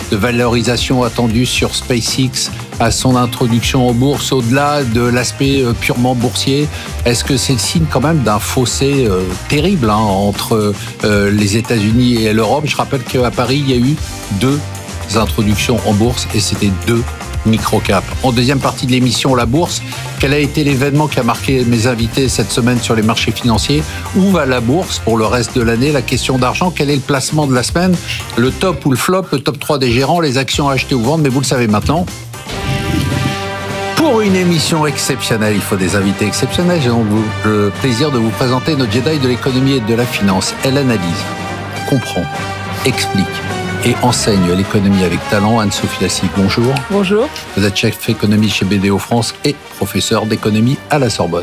de valorisation attendue sur SpaceX à son introduction en bourse, au-delà de l'aspect purement boursier, est-ce que c'est le signe quand même d'un fossé terrible entre les États-Unis et l'Europe? Je rappelle qu'à Paris, il y a eu 2 introductions en bourse et c'était 2 micro-cap. En deuxième partie de l'émission, la bourse. Quel a été l'événement qui a marqué mes invités cette semaine sur les marchés financiers? Où va la bourse pour le reste de l'année? La question d'argent, quel est le placement de la semaine? Le top ou le flop, le top 3 des gérants, les actions à acheter ou vendre, mais vous le savez maintenant. Pour une émission exceptionnelle, il faut des invités exceptionnels. J'ai donc le plaisir de vous présenter notre Jedi de l'économie et de la finance. Elle analyse, comprend, explique et enseigne l'économie avec talent. Anne-Sophie Lassigue, bonjour. Bonjour. Vous êtes chef économie chez BDO France et professeur d'économie à la Sorbonne.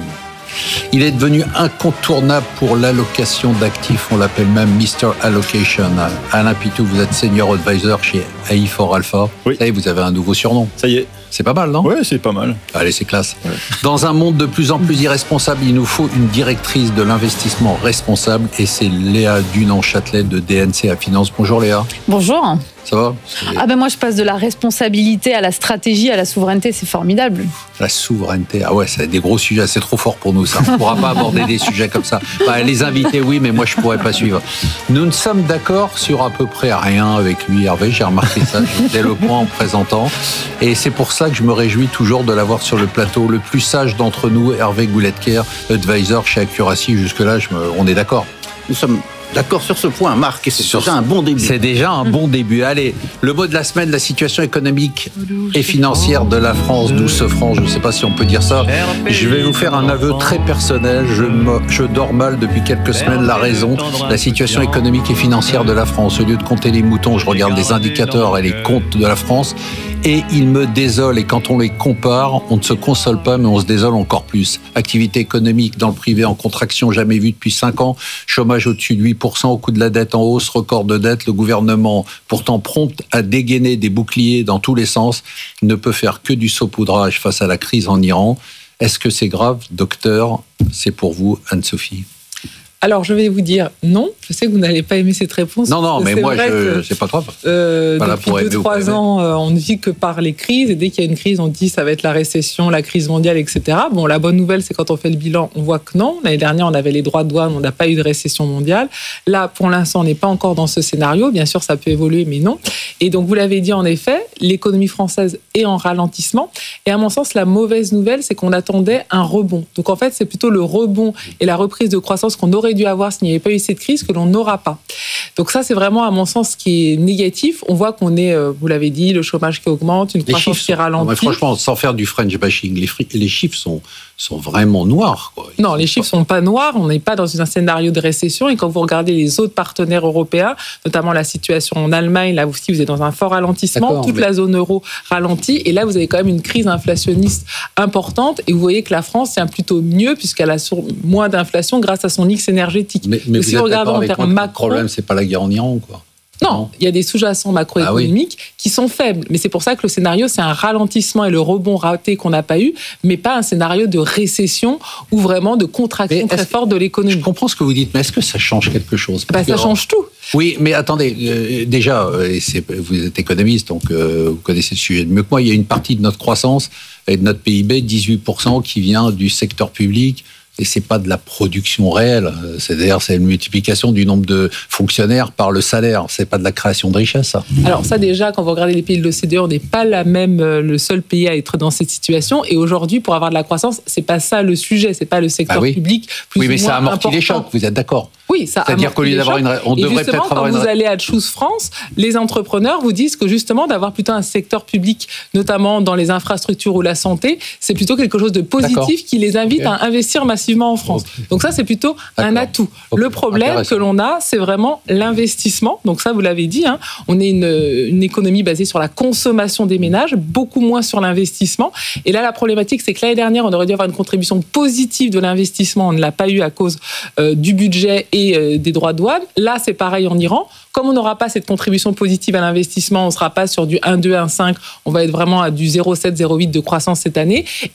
Il est devenu incontournable pour l'allocation d'actifs, on l'appelle même Mr. Allocation. Alain Pitou, vous êtes senior advisor chez AI4Alpha. Oui. Ça y est, vous avez un nouveau surnom. Ça y est. C'est pas mal, non? Oui, c'est pas mal. Allez, c'est classe. Ouais. Dans un monde de plus en plus irresponsable, il nous faut une directrice de l'investissement responsable et c'est Léa Dunant-Châtelet de DNC à Finance. Bonjour Léa. Bonjour. Ça va? Moi je passe de la responsabilité à la stratégie, à la souveraineté, c'est formidable. La souveraineté, ah ouais, c'est des gros sujets, c'est trop fort pour nous ça. On ne pourra pas aborder des sujets comme ça. Les invités, oui, mais moi je ne pourrais pas suivre. Nous ne sommes d'accord sur à peu près rien avec lui, Hervé, j'ai remarqué ça dès le point en présentant. Et c'est pour ça que je me réjouis toujours de l'avoir sur le plateau. Le plus sage d'entre nous, Hervé Gouletker, advisor chez Accuracy. Jusque-là, on est d'accord. Nous sommes d'accord sur ce point, Marc, et c'est déjà un bon début. C'est déjà un bon début. Allez, le mot de la semaine, la situation économique et financière de la France, douce France, je ne sais pas si on peut dire ça. Je vais vous faire un aveu très personnel. Je dors mal depuis quelques semaines. La raison, la situation économique et financière de la France. Au lieu de compter les moutons, je regarde les indicateurs et les comptes de la France. Et ils me désolent. Et quand on les compare, on ne se console pas, mais on se désole encore plus. Activité économique dans le privé en contraction jamais vue depuis 5 ans. Chômage au-dessus de 8%, au coût de la dette en hausse, record de dette. Le gouvernement, pourtant prompt à dégainer des boucliers dans tous les sens, ne peut faire que du saupoudrage face à la crise en Iran. Est-ce que c'est grave, docteur? C'est pour vous, Anne-Sophie. Alors, je vais vous dire non. Je sais que vous n'allez pas aimer cette réponse. Non, mais moi, c'est pas grave. Depuis 2-3 ans, on ne vit que par les crises. Et dès qu'il y a une crise, on dit ça va être la récession, la crise mondiale, etc. Bon, la bonne nouvelle, c'est quand on fait le bilan, on voit que non. L'année dernière, on avait les droits de douane, on n'a pas eu de récession mondiale. Là, pour l'instant, on n'est pas encore dans ce scénario. Bien sûr, ça peut évoluer, mais non. Et donc, vous l'avez dit, en effet, l'économie française est en ralentissement. Et à mon sens, la mauvaise nouvelle, c'est qu'on attendait un rebond. Donc, en fait, c'est plutôt le rebond et la reprise de croissance qu'on aurait dû avoir s'il n'y avait pas eu cette crise que l'on n'aura pas. Donc ça, c'est vraiment, à mon sens, ce qui est négatif. On voit qu'on est, vous l'avez dit, le chômage qui augmente, une croissance qui ralentit. Franchement, sans faire du French bashing, les chiffres sont vraiment noirs, quoi. Non, les chiffres sont pas noirs. On n'est pas dans un scénario de récession. Et quand vous regardez les autres partenaires européens, notamment la situation en Allemagne, là aussi, vous êtes dans un fort ralentissement. Toute la zone euro ralentit. Et là, vous avez quand même une crise inflationniste importante. Et vous voyez que la France tient plutôt mieux puisqu'elle a moins d'inflation grâce à son mix énergétique. Mais si vous regardez en termes macro, le problème, c'est pas la guerre en Iran, quoi. Non, il y a des sous-jacents macroéconomiques qui sont faibles. Mais c'est pour ça que le scénario, c'est un ralentissement et le rebond raté qu'on n'a pas eu, mais pas un scénario de récession ou vraiment de contraction très forte de l'économie. Je comprends ce que vous dites, mais est-ce que ça change quelque chose? Ça change tout. Oui, mais attendez, déjà, vous êtes économiste, donc vous connaissez le sujet mieux que moi. Il y a une partie de notre croissance et de notre PIB, 18%, qui vient du secteur public. Et c'est pas de la production réelle. C'est-à-dire, c'est une multiplication du nombre de fonctionnaires par le salaire. C'est pas de la création de richesse, ça. Alors ça, déjà, quand vous regardez les pays de l'OCDE, on n'est pas le seul pays à être dans cette situation. Et aujourd'hui, pour avoir de la croissance, c'est pas ça le sujet. C'est pas le secteur public plus ou moins important. Oui, mais ça amortit les chocs. Vous êtes d'accord? Oui, ça c'est-à-dire qu'au lieu d'avoir on devrait peut-être avoir quand vous allez à Choose France, les entrepreneurs vous disent que justement d'avoir plutôt un secteur public, notamment dans les infrastructures ou la santé, c'est plutôt quelque chose de positif qui les invite à investir massivement en France. Donc ça, c'est plutôt un atout. Le problème que l'on a, c'est vraiment l'investissement. Donc ça, vous l'avez dit, on est une économie basée sur la consommation des ménages, beaucoup moins sur l'investissement. Et là, la problématique, c'est que l'année dernière, on aurait dû avoir une contribution positive de l'investissement. On ne l'a pas eu à cause du budget et des droits de douane. Là, c'est pareil en Iran. Comme on n'aura pas cette contribution positive à l'investissement, on ne sera pas sur du 1,2, 1,5. On va être vraiment à du 0,7, 0,8 de croissance cette année. Et donc,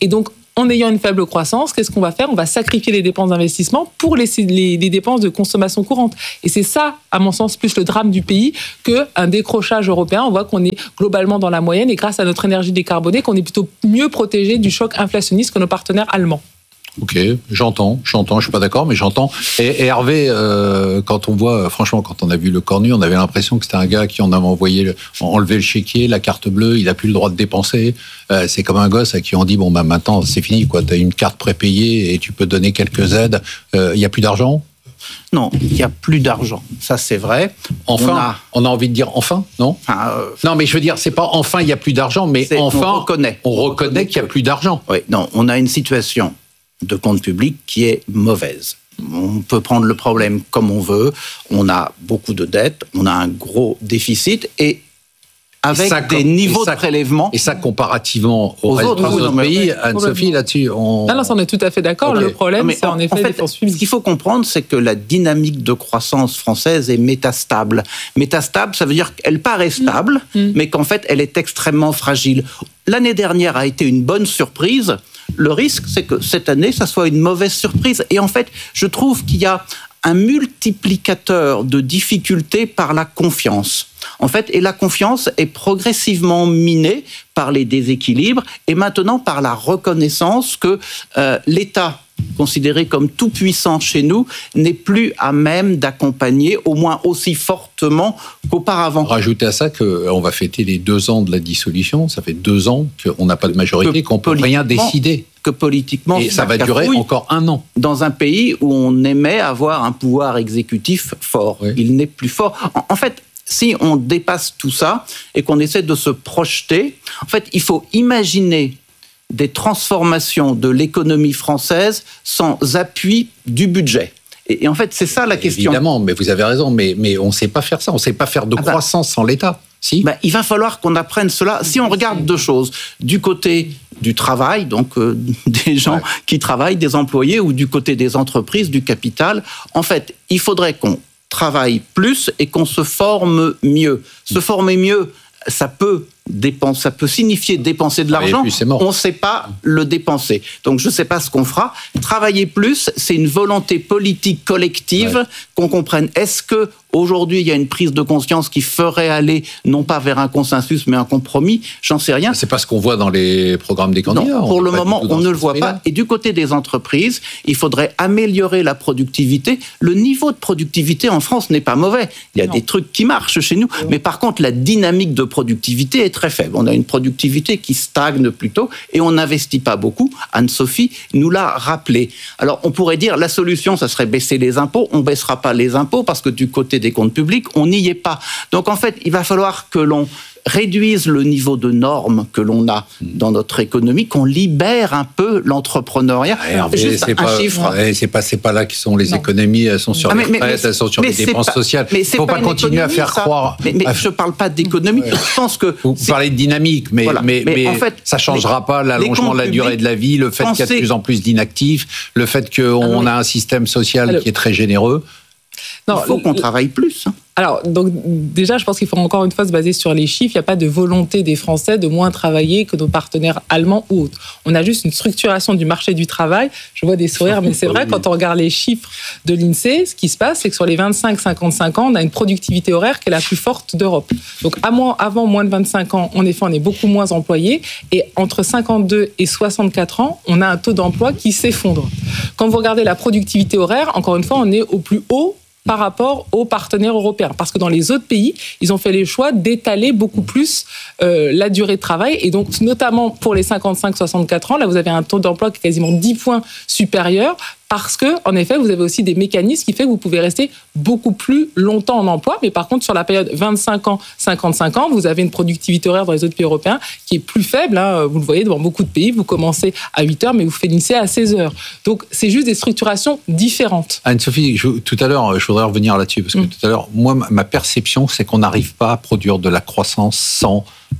en ayant une faible croissance, qu'est-ce qu'on va faire ? On va sacrifier les dépenses d'investissement pour les dépenses de consommation courante. Et c'est ça, à mon sens, plus le drame du pays qu'un décrochage européen. On voit qu'on est globalement dans la moyenne et grâce à notre énergie décarbonée, qu'on est plutôt mieux protégé du choc inflationniste que nos partenaires allemands. Ok, j'entends, je suis pas d'accord, mais j'entends. Et Hervé, quand on voit, franchement, quand on a vu le Cornu, on avait l'impression que c'était un gars qui en avait enlevé le chéquier, la carte bleue, il a plus le droit de dépenser. C'est comme un gosse à qui on dit, bon, bah, maintenant, c'est fini, quoi. T'as une carte prépayée et tu peux donner quelques aides. Il y a plus d'argent? Non, il n'y a plus d'argent. Ça, c'est vrai. Enfin, on a envie de dire enfin, non? Non, mais je veux dire, c'est pas enfin, il n'y a plus d'argent, mais enfin, on reconnaît qu'il n'y a plus d'argent. Oui, non, on a une situation de compte public qui est mauvaise. On peut prendre le problème comme on veut. On a beaucoup de dettes, on a un gros déficit et avec des niveaux de prélèvement. Et ça, comparativement aux autres pays, Anne-Sophie, là-dessus, Non, on est tout à fait d'accord. Okay. Le problème, c'est en effet les dépenses publiques. Ce qu'il faut comprendre, c'est que la dynamique de croissance française est métastable. Métastable, ça veut dire qu'elle paraît stable, mais qu'en fait, elle est extrêmement fragile. L'année dernière a été une bonne surprise. Le risque, c'est que cette année, ça soit une mauvaise surprise. Et en fait, je trouve qu'il y a un multiplicateur de difficultés par la confiance. En fait, et la confiance est progressivement minée par les déséquilibres et maintenant par la reconnaissance que l'État, considéré comme tout puissant chez nous, n'est plus à même d'accompagner, au moins aussi fortement qu'auparavant. Rajoutez à ça qu'on va fêter les 2 ans de la dissolution. Ça fait 2 ans qu'on n'a pas de majorité, qu'on ne peut rien décider. Que politiquement, et ça va durer encore 1 an. Dans un pays où on aimait avoir un pouvoir exécutif fort. Oui. Il n'est plus fort. En fait, si on dépasse tout ça et qu'on essaie de se projeter, en fait, il faut imaginer des transformations de l'économie française sans appui du budget. Et en fait, c'est ça la question. Évidemment, mais vous avez raison, mais on ne sait pas faire ça. On ne sait pas faire de croissance sans l'État. Si. Il va falloir qu'on apprenne cela. Si on regarde 2 choses, du côté du travail, donc des gens qui travaillent, des employés, ou du côté des entreprises, du capital, en fait, il faudrait qu'on travaille plus et qu'on se forme mieux. Se former mieux, ça peut signifier dépenser de l'argent, on ne sait pas le dépenser. Donc je ne sais pas ce qu'on fera. Travailler plus, c'est une volonté politique collective, qu'on comprenne. Est-ce qu'aujourd'hui, il y a une prise de conscience qui ferait aller, non pas vers un consensus, mais un compromis? J'en sais rien. C'est pas ce qu'on voit dans les programmes des candidats. Non, pour le moment, on ne le voit pas. Et du côté des entreprises, il faudrait améliorer la productivité. Le niveau de productivité en France n'est pas mauvais. Il y a des trucs qui marchent chez nous. Mais par contre, la dynamique de productivité est très faible. On a une productivité qui stagne plutôt et on n'investit pas beaucoup. Anne-Sophie nous l'a rappelé. Alors, on pourrait dire la solution, ça serait baisser les impôts. On ne baissera pas les impôts parce que du côté des comptes publics, on n'y est pas. Donc, en fait, il va falloir que l'on réduise le niveau de normes que l'on a dans notre économie, qu'on libère un peu l'entrepreneuriat. Juste un chiffre. C'est pas là qui sont les économies, elles sont sur les retraites, elles sont sur les dépenses sociales. Il ne faut pas continuer à faire croire... Mais je ne parle pas d'économie. Je pense que... Vous parlez de dynamique, mais en fait, ça ne changera pas l'allongement de la durée de la vie, le fait qu'il y a de plus en plus d'inactifs, le fait qu'on a un système social qui est très généreux. Il faut qu'on travaille plus. Alors, donc, déjà, je pense qu'il faut encore une fois se baser sur les chiffres. Il n'y a pas de volonté des Français de moins travailler que nos partenaires allemands ou autres. On a juste une structuration du marché du travail. Je vois des sourires, mais c'est vrai, quand on regarde les chiffres de l'INSEE, ce qui se passe, c'est que sur les 25-55 ans, on a une productivité horaire qui est la plus forte d'Europe. Donc, avant moins de 25 ans, en effet, on est beaucoup moins employés. Et entre 52 et 64 ans, on a un taux d'emploi qui s'effondre. Quand vous regardez la productivité horaire, encore une fois, on est au plus haut par rapport aux partenaires européens. Parce que dans les autres pays, ils ont fait les choix d'étaler beaucoup plus la durée de travail. Et donc, notamment pour les 55-64 ans, là, vous avez un taux d'emploi qui est quasiment 10 points supérieur. Parce que, en effet, vous avez aussi des mécanismes qui font que vous pouvez rester beaucoup plus longtemps en emploi. Mais par contre, sur la période 25 ans, 55 ans, vous avez une productivité horaire dans les autres pays européens qui est plus faible. Vous le voyez, dans beaucoup de pays, vous commencez à 8 heures, mais vous finissez à 16 heures. Donc, c'est juste des structurations différentes. Anne-Sophie, tout à l'heure, je voudrais revenir là-dessus, parce que tout à l'heure, moi, ma perception, c'est qu'on n'arrive pas à produire de la croissance sans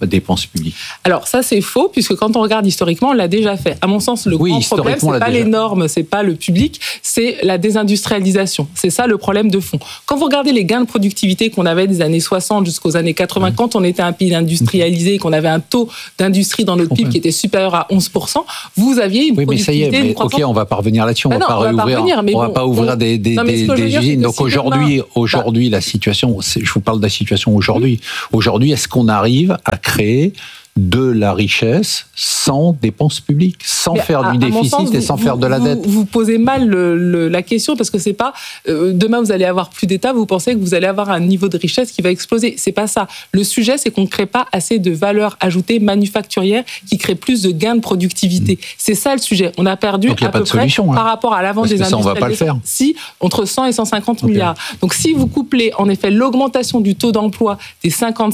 dépenses publiques. Alors ça c'est faux, puisque quand on regarde historiquement, on l'a déjà fait. À mon sens, le grand problème, c'est pas les normes, c'est pas le public, c'est la désindustrialisation. C'est ça le problème de fond. Quand vous regardez les gains de productivité qu'on avait des années 60 jusqu'aux années 80, quand on était un pays industrialisé, qu'on avait un taux d'industrie dans notre PIB qui était supérieur à 11%, vous aviez une productivité... Mais ça y est, ok, on va pas revenir là-dessus, on va pas ouvrir des usines. Donc aujourd'hui, la situation, je vous parle de la situation aujourd'hui. Aujourd'hui, est-ce qu'on arrive à créer de la richesse sans dépenses publiques, sans faire du déficit et sans faire de la dette? Vous posez mal la question, parce que c'est pas demain vous allez avoir plus d'État, vous pensez que vous allez avoir un niveau de richesse qui va exploser. C'est pas ça. Le sujet, c'est qu'on ne crée pas assez de valeur ajoutée manufacturière qui crée plus de gains de productivité. C'est ça le sujet. On a perdu à peu près par rapport à l'avant des industrialisations. Si, entre 100 et 150 milliards. Donc si vous couplez en effet l'augmentation du taux d'emploi des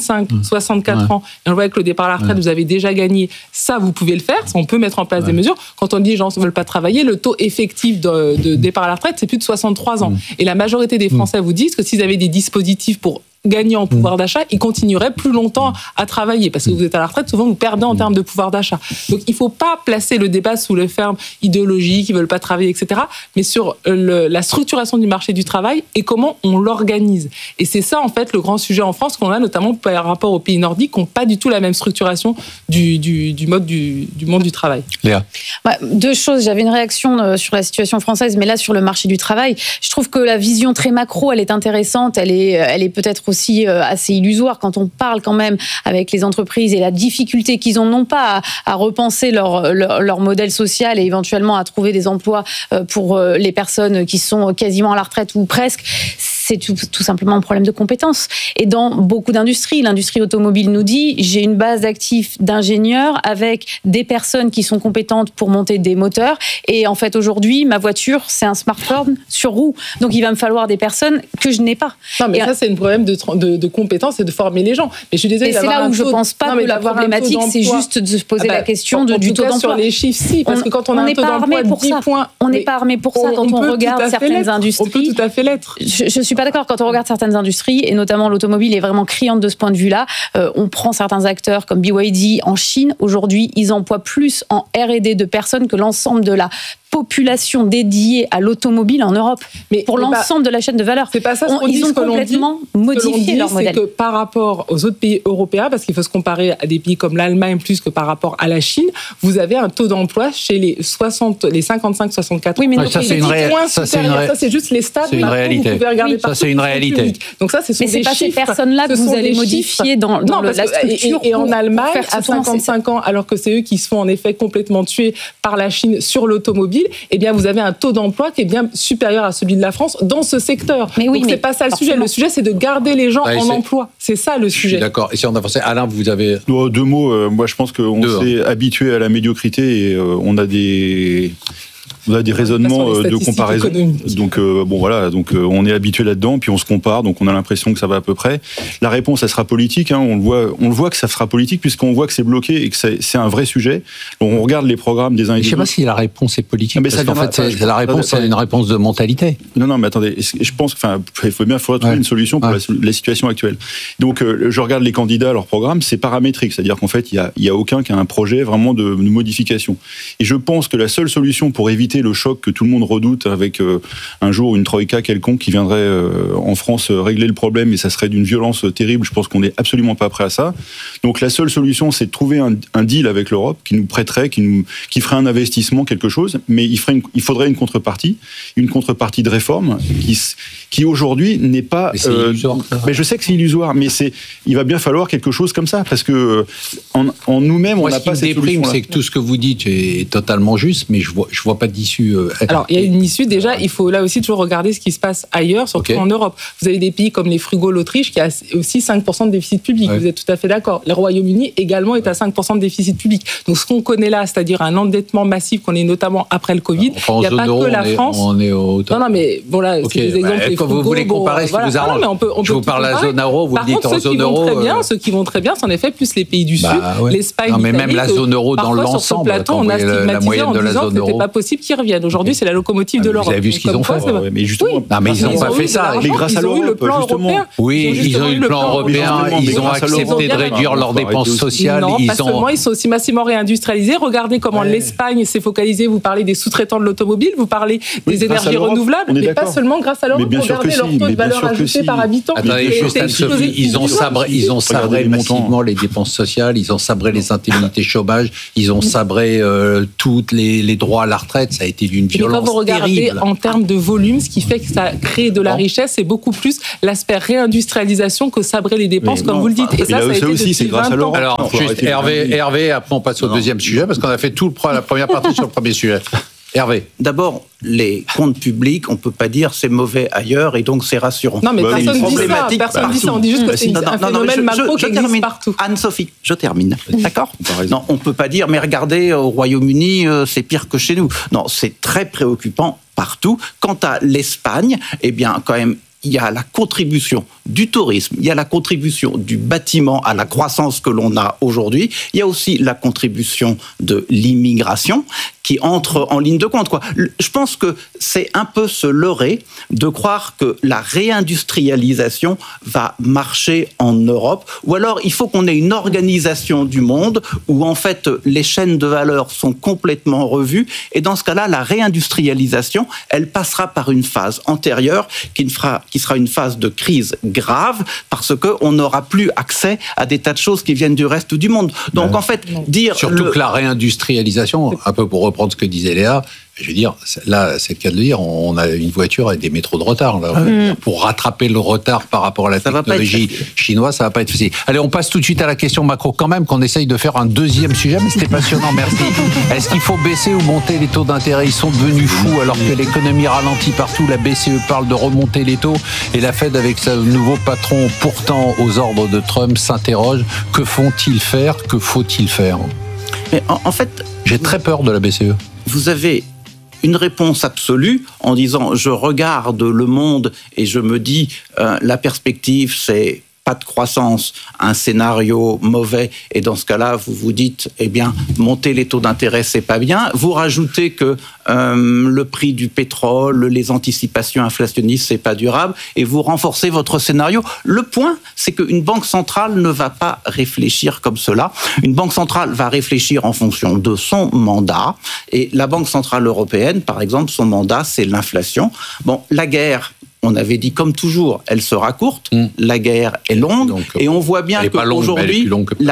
55-64 ans, et on voit que le départ à la retraite, vous avez déjà gagné, ça vous pouvez le faire, on peut mettre en place des mesures. Quand on dit les gens ne veulent pas travailler, le taux effectif de départ à la retraite, c'est plus de 63 ans. Et la majorité des Français vous disent que s'ils avaient des dispositifs pour gagner en pouvoir d'achat, ils continueraient plus longtemps à travailler, parce que vous êtes à la retraite, souvent vous perdez en termes de pouvoir d'achat. Donc il ne faut pas placer le débat sous le ferme idéologique, ils ne veulent pas travailler, etc., mais sur la structuration du marché du travail et comment on l'organise. Et c'est ça en fait le grand sujet en France qu'on a, notamment par rapport aux pays nordiques qui n'ont pas du tout la même structuration du monde du travail. Léa. Deux choses, j'avais une réaction sur la situation française, mais là sur le marché du travail, je trouve que la vision très macro, elle est intéressante, elle est peut-être aussi assez illusoire quand on parle quand même avec les entreprises et la difficulté qu'ils ont non pas à repenser leur modèle social et éventuellement à trouver des emplois pour les personnes qui sont quasiment à la retraite ou presque. C'est tout simplement un problème de compétences. Et dans beaucoup d'industries, l'industrie automobile nous dit, j'ai une base d'actifs d'ingénieurs avec des personnes qui sont compétentes pour monter des moteurs. Et en fait, aujourd'hui, ma voiture, c'est un smartphone sur roue. Donc, il va me falloir des personnes que je n'ai pas. Non, mais ça, c'est un problème de compétences et de former les gens. Mais je suis désolée. Et c'est là où je ne pense pas que la problématique, c'est juste de se poser la question du taux d'emploi. Sur les chiffres, si, parce que quand on a un taux d'emploi de 10 points... On n'est pas armé pour ça quand on regarde certaines industries. On peut tout à fait l'être. Je suis pas d'accord. Quand on regarde certaines industries, et notamment l'automobile est vraiment criante de ce point de vue-là, on prend certains acteurs comme BYD en Chine. Aujourd'hui, ils emploient plus en R&D de personnes que l'ensemble de la population dédiée à l'automobile en Europe, mais pour l'ensemble de la chaîne de valeur. C'est pas ça ce qu'on dit. Ils ont complètement modifié leur modèle. C'est que par rapport aux autres pays européens, parce qu'il faut se comparer à des pays comme l'Allemagne plus que par rapport à la Chine, vous avez un taux d'emploi chez les 55-64. Oui, mais ça c'est juste les stats. C'est une réalité. Vous pouvez regarder ça c'est une réalité. Donc ça, ce sont des chiffres. Mais c'est pas ces personnes-là que vous allez modifier dans la structure. Et en Allemagne, à 55 ans, alors que c'est eux qui se font en effet complètement tuer par la Chine sur l'automobile, eh bien, vous avez un taux d'emploi qui est bien supérieur à celui de la France dans ce secteur. Mais oui, donc, c'est pas ça le sujet. Le sujet, c'est de garder les gens en emploi. C'est ça le sujet. D'accord. Et si on avançait, Alain, vous avez... Deux mots. Moi, je pense qu'on s'est habitué à la médiocrité et on a des raisonnements de comparaison. Donc on est habitué là-dedans, puis on se compare, donc on a l'impression que ça va à peu près. La réponse, elle sera politique. On le voit que ça sera politique, puisqu'on voit que c'est bloqué et que c'est un vrai sujet. Donc, on regarde les programmes des uns et des autres. Je ne sais pas si la réponse est politique, parce qu'en fait, la réponse, c'est une réponse de mentalité. Non, mais attendez, je pense qu'il faudrait trouver une solution pour la situation actuelle. Donc, je regarde les candidats, leur programme, c'est paramétrique, c'est-à-dire qu'en fait, il y a aucun qui a un projet vraiment de modification. Et je pense que la seule solution pour éviter le choc que tout le monde redoute avec un jour une troïka quelconque qui viendrait en France régler le problème, et ça serait d'une violence terrible. Je pense qu'on n'est absolument pas prêt à ça. Donc la seule solution, c'est de trouver un deal avec l'Europe qui nous prêterait, qui ferait un investissement, quelque chose, mais il faudrait une contrepartie de réforme qui aujourd'hui n'est pas... Mais c'est illusoire. Mais je sais que c'est illusoire, mais il va bien falloir quelque chose comme ça, parce que en nous-mêmes, on n'a pas cette solution-là. C'est que tout ce que vous dites est totalement juste, mais je vois pas d'issue. Alors, il y a une issue. Déjà, il faut là aussi toujours regarder ce qui se passe ailleurs, surtout en Europe. Vous avez des pays comme les frugaux, l'Autriche, qui a aussi 5% de déficit public. Vous êtes tout à fait d'accord. Le Royaume-Uni également est à 5% de déficit public. Donc, ce qu'on connaît là, c'est-à-dire un endettement massif qu'on est notamment après le Covid, il n'y a pas que la France. On est au top. Non, mais voilà, c'est des exemples. Quand vous voulez comparer ce qui vous arrange, je vous parle de la zone euro, vous dites en zone euro. Ceux qui vont très bien, c'est en effet plus les pays du Sud, l'Espagne, l'Italie. Mais même la zone euro dans l'ensemble, on a stigmatisé en disant que c'était pas possible qui reviennent. Aujourd'hui, c'est la locomotive de l'Europe. Vous avez vu ce qu'ils ont fait. Mais justement, mais ils n'ont pas fait ça. Mais grâce à l'Europe, le plan européen. Oui, ils ont eu le plan européen. Ils ont accepté de réduire leurs dépenses sociales. Non, pas seulement. Ils sont aussi massivement réindustrialisés. Regardez comment l'Espagne s'est focalisée. Vous parlez des sous-traitants de l'automobile, vous parlez des énergies renouvelables, mais pas seulement grâce à l'Europe. Regardez leur taux de valeur ajoutée par habitant. Attendez, juste Anne-Sophie, ils ont sabré massivement les dépenses sociales, ils ont sabré les indemnités chômage, ils ont sabré tous les droits à la retraite. Ça a été d'une violence terrible. Quand vous regardez en termes de volume, ce qui fait que ça crée de la richesse, c'est beaucoup plus l'aspect réindustrialisation que sabrer les dépenses, comme vous le dites. Et ça a été aussi, c'est grâce à l'Europe. Alors, juste Hervé, après on passe au deuxième sujet, parce qu'on a fait toute la première partie sur le premier sujet. Hervé. D'abord, les comptes publics, on ne peut pas dire c'est mauvais ailleurs et donc c'est rassurant. Non, mais personne ne dit ça. Personne dit ça. On dit juste que c'est un phénomène macro qui existe partout. Anne-Sophie, je termine. D'accord ? Non, on ne peut pas dire, mais regardez, au Royaume-Uni, c'est pire que chez nous. Non, c'est très préoccupant partout. Quant à l'Espagne, eh bien, quand même, il y a la contribution du tourisme, il y a la contribution du bâtiment à la croissance que l'on a aujourd'hui, il y a aussi la contribution de l'immigration qui entre en ligne de compte, quoi. Je pense que c'est un peu se leurrer de croire que la réindustrialisation va marcher en Europe, ou alors il faut qu'on ait une organisation du monde où en fait les chaînes de valeur sont complètement revues, et dans ce cas-là, la réindustrialisation, elle passera par une phase antérieure qui sera une phase de crise grave, parce qu'on n'aura plus accès à des tas de choses qui viennent du reste du monde. Donc en fait, dire... Surtout que la réindustrialisation, un peu pour reprendre ce que disait Léa, je veux dire, là, c'est le cas de le dire, on a une voiture avec des métros de retard. Là. Pour rattraper le retard par rapport à la technologie chinoise, ça va pas être facile. Allez, on passe tout de suite à la question macro quand même, qu'on essaye de faire un deuxième sujet, mais c'était passionnant, merci. Est-ce qu'il faut baisser ou monter les taux d'intérêt ? Ils sont devenus fous alors que l'économie ralentit partout. La BCE parle de remonter les taux et la Fed, avec son nouveau patron pourtant aux ordres de Trump, s'interroge. Que font-ils faire ? Que faut-il faire ? Mais en fait... J'ai très peur de la BCE. Vous avez une réponse absolue en disant je regarde le monde et je me dis la perspective c'est pas de croissance, un scénario mauvais, et dans ce cas-là, vous vous dites, eh bien, monter les taux d'intérêt, c'est pas bien. Vous rajoutez que le prix du pétrole, les anticipations inflationnistes, c'est pas durable, et vous renforcez votre scénario. Le point, c'est qu'une banque centrale ne va pas réfléchir comme cela. Une banque centrale va réfléchir en fonction de son mandat, et la Banque centrale européenne, par exemple, son mandat, c'est l'inflation. Bon, la guerre, on avait dit, comme toujours, elle sera courte, la guerre est longue, donc, et on voit bien qu'aujourd'hui,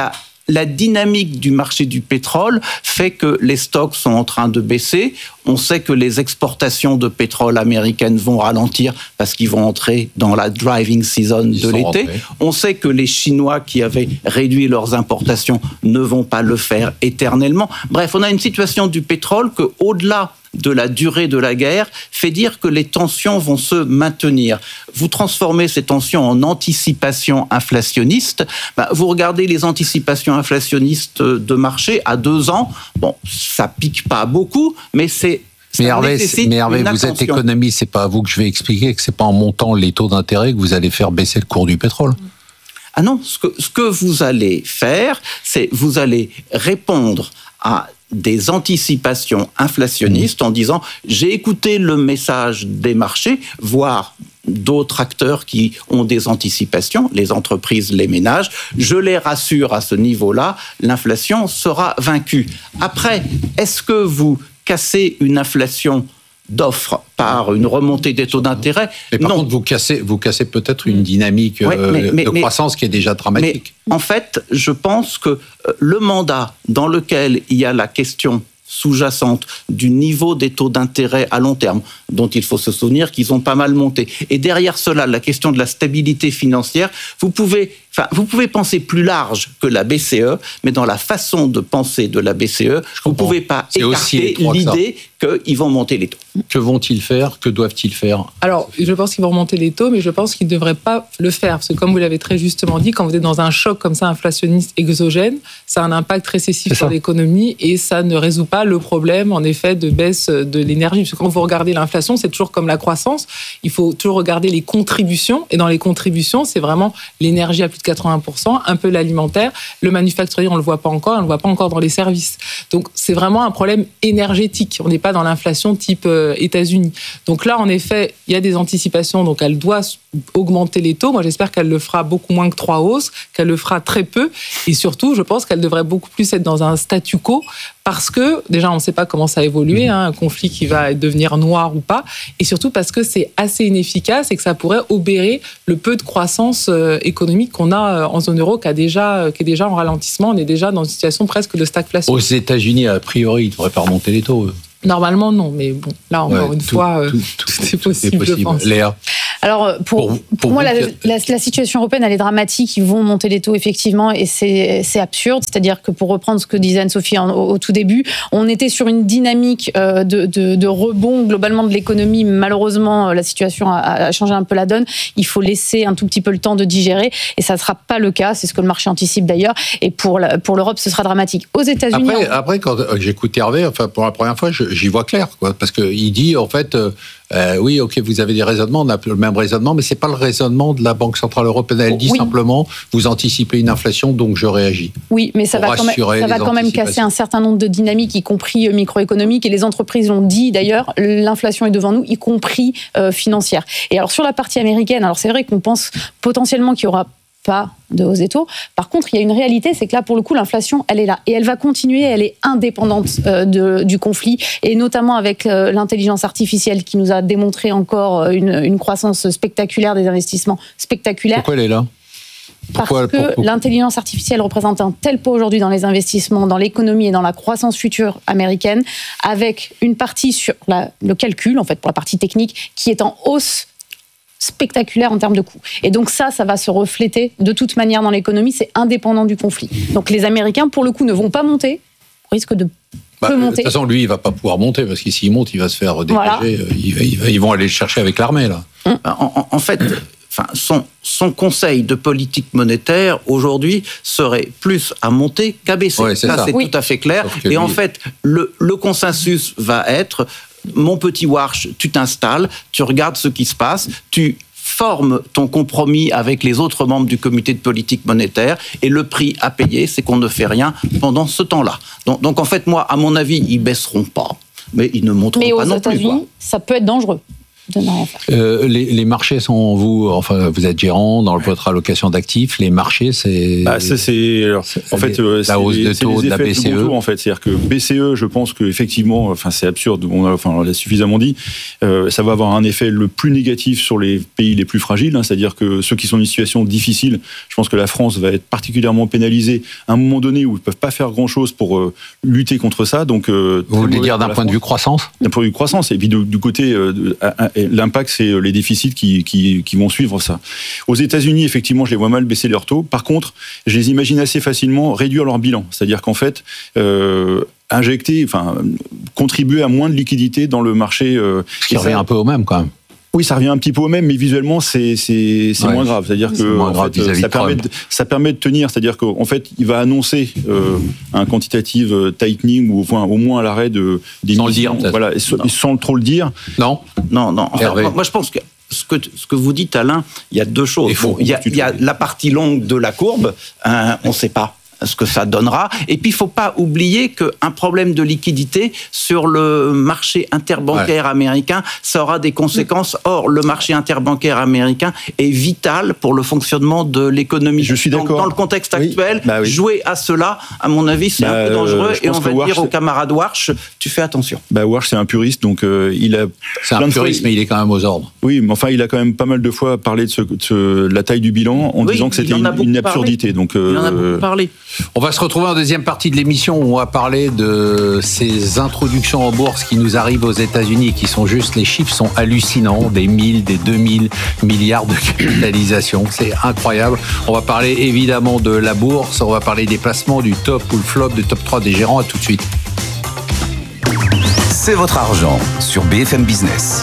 la dynamique du marché du pétrole fait que les stocks sont en train de baisser. On sait que les exportations de pétrole américaines vont ralentir parce qu'ils vont entrer dans la driving season de l'été. On sait que les Chinois qui avaient réduit leurs importations ne vont pas le faire éternellement. Bref, on a une situation du pétrole que, au-delà de la durée de la guerre, fait dire que les tensions vont se maintenir. Vous transformez ces tensions en anticipation inflationniste. Vous regardez les anticipations inflationnistes de marché à 2 ans. Bon, ça pique pas beaucoup, mais c'est... Mais Hervé, vous êtes économiste, c'est pas à vous que je vais expliquer que c'est pas en montant les taux d'intérêt que vous allez faire baisser le cours du pétrole. Ah non, ce que vous allez faire, c'est vous allez répondre à des anticipations inflationnistes en disant j'ai écouté le message des marchés, voire d'autres acteurs qui ont des anticipations, les entreprises, les ménages, je les rassure à ce niveau-là, l'inflation sera vaincue. Après, est-ce que vous cassez une inflation d'offres par une remontée des taux d'intérêt? Mais par contre, vous cassez peut-être une dynamique de croissance qui est déjà dramatique. Mais en fait, je pense que le mandat dans lequel il y a la question sous-jacente du niveau des taux d'intérêt à long terme, dont il faut se souvenir qu'ils ont pas mal monté. Et derrière cela, la question de la stabilité financière, vous pouvez penser plus large que la BCE, mais dans la façon de penser de la BCE, vous ne pouvez pas écarter l'idée qu'ils vont monter les taux. Que vont-ils faire ? Que doivent-ils faire ? Alors, je pense qu'ils vont remonter les taux, mais je pense qu'ils ne devraient pas le faire. Parce que comme vous l'avez très justement dit, quand vous êtes dans un choc comme ça inflationniste exogène, ça a un impact récessif sur l'économie et ça ne résout pas le problème, en effet, de baisse de l'énergie. Parce que quand vous regardez l'inflation, c'est toujours comme la croissance. Il faut toujours regarder les contributions. Et dans les contributions, c'est vraiment l'énergie à plus de de 80%, un peu l'alimentaire. Le manufacturier, on ne le voit pas encore dans les services. Donc, c'est vraiment un problème énergétique. On n'est pas dans l'inflation type États-Unis. Donc là, en effet, il y a des anticipations. Donc, elle doit augmenter les taux. Moi, j'espère qu'elle le fera beaucoup moins que 3 hausses, qu'elle le fera très peu. Et surtout, je pense qu'elle devrait beaucoup plus être dans un statu quo parce que, déjà, on ne sait pas comment ça va évoluer, un conflit qui va devenir noir ou pas. Et surtout parce que c'est assez inefficace et que ça pourrait obérer le peu de croissance économique qu'on a en zone euro qui est déjà en ralentissement. On est déjà dans une situation presque de stagflation. Aux États-Unis, a priori, ils ne devraient pas remonter les taux. Normalement, non. Mais bon, là, encore une fois, c'est possible, je pense. Léa. Alors, pour moi, la situation européenne, elle est dramatique. Ils vont monter les taux, effectivement, et c'est absurde. C'est-à-dire que, pour reprendre ce que disait Anne-Sophie au tout début, on était sur une dynamique de rebond globalement de l'économie. Malheureusement, la situation a changé un peu la donne. Il faut laisser un tout petit peu le temps de digérer, et ça ne sera pas le cas. C'est ce que le marché anticipe d'ailleurs. Et pour l'Europe, ce sera dramatique. Aux États-Unis... Après, quand j'écoute Hervé, pour la première fois, j'y vois clair, quoi, parce qu'il dit, en fait... oui, ok, vous avez des raisonnements, on a le même raisonnement, mais c'est pas le raisonnement de la Banque Centrale Européenne. Elle dit simplement, vous anticipez une inflation, donc je réagis. Oui, mais ça va quand même casser un certain nombre de dynamiques, y compris microéconomiques, et les entreprises l'ont dit d'ailleurs, l'inflation est devant nous, y compris financière. Et alors sur la partie américaine, alors c'est vrai qu'on pense potentiellement qu'il y aura pas de hausse des taux. Par contre, il y a une réalité, c'est que là, pour le coup, l'inflation, elle est là. Et elle va continuer, elle est indépendante du conflit, et notamment avec l'intelligence artificielle qui nous a démontré encore une croissance spectaculaire des investissements spectaculaires. Pourquoi elle est là ? Pourquoi l'intelligence artificielle représente un tel poids aujourd'hui dans les investissements, dans l'économie et dans la croissance future américaine, avec une partie sur le calcul, en fait, pour la partie technique, qui est en hausse spectaculaire en termes de coûts. Et donc ça va se refléter de toute manière dans l'économie, c'est indépendant du conflit. Donc les Américains, pour le coup, ne vont pas monter, risquent de peu monter. De toute façon, lui, il ne va pas pouvoir monter, parce que s'il monte, il va se faire dégager. Voilà. Ils vont aller le chercher avec l'armée, là. En fait... son conseil de politique monétaire, aujourd'hui, serait plus à monter qu'à baisser. Ouais, c'est ça. C'est tout à fait clair. Et en fait, le consensus va être, mon petit Warsh, tu t'installes, tu regardes ce qui se passe, tu formes ton compromis avec les autres membres du comité de politique monétaire, et le prix à payer, c'est qu'on ne fait rien pendant ce temps-là. Donc en fait, moi, à mon avis, ils baisseront pas, mais ils ne monteront pas non plus. Mais aux États-Unis, ça peut être dangereux. Les marchés sont vous êtes gérant dans votre allocation d'actifs. Les marchés, c'est la hausse de taux de la BCE. En fait, c'est-à-dire que BCE, je pense que effectivement, c'est absurde. On l'a suffisamment dit. Ça va avoir un effet le plus négatif sur les pays les plus fragiles. C'est-à-dire que ceux qui sont dans une situation difficile, je pense que la France va être particulièrement pénalisée à un moment donné où ils ne peuvent pas faire grand-chose pour lutter contre ça. Donc, vous voulez dire d'un point de vue croissance ? D'un point de vue croissance, et puis du côté l'impact, c'est les déficits qui vont suivre ça. Aux États-Unis, effectivement, je les vois mal baisser leurs taux. Par contre, je les imagine assez facilement réduire leur bilan. C'est-à-dire qu'en fait, contribuer à moins de liquidités dans le marché. Ce qui revient un peu au même, quand même. Oui, ça revient un petit peu au même, mais visuellement, c'est moins grave. C'est-à-dire que ça permet de tenir. C'est-à-dire qu'en fait, il va annoncer un quantitative tightening ou au moins à l'arrêt des sans le dire, voilà, sans trop le dire. Non. En fait, moi, je pense que ce que vous dites, Alain, il y a deux choses. Il y a la partie longue de la courbe. On ne sait pas ce que ça donnera. Et puis, il ne faut pas oublier qu'un problème de liquidité sur le marché interbancaire américain, ça aura des conséquences. Or, le marché interbancaire américain est vital pour le fonctionnement de l'économie. Je suis d'accord. Dans le contexte actuel, jouer à cela, à mon avis, c'est un peu dangereux. Et on va dire au camarade Warsh, tu fais attention. Warsh, c'est un puriste, donc il a... C'est un puriste, mais il est quand même aux ordres. Oui, mais enfin, il a quand même pas mal de fois parlé de la taille du bilan en disant que c'était une absurdité. Donc, il en a beaucoup parlé. On va se retrouver en deuxième partie de l'émission où on va parler de ces introductions en bourse qui nous arrivent aux États-Unis et qui sont juste, les chiffres sont hallucinants, des 1000, des 2000 milliards de capitalisation, c'est incroyable. On va parler évidemment de la bourse, on va parler des placements, du top ou le flop, du top 3 des gérants, à tout de suite. C'est votre argent sur BFM Business.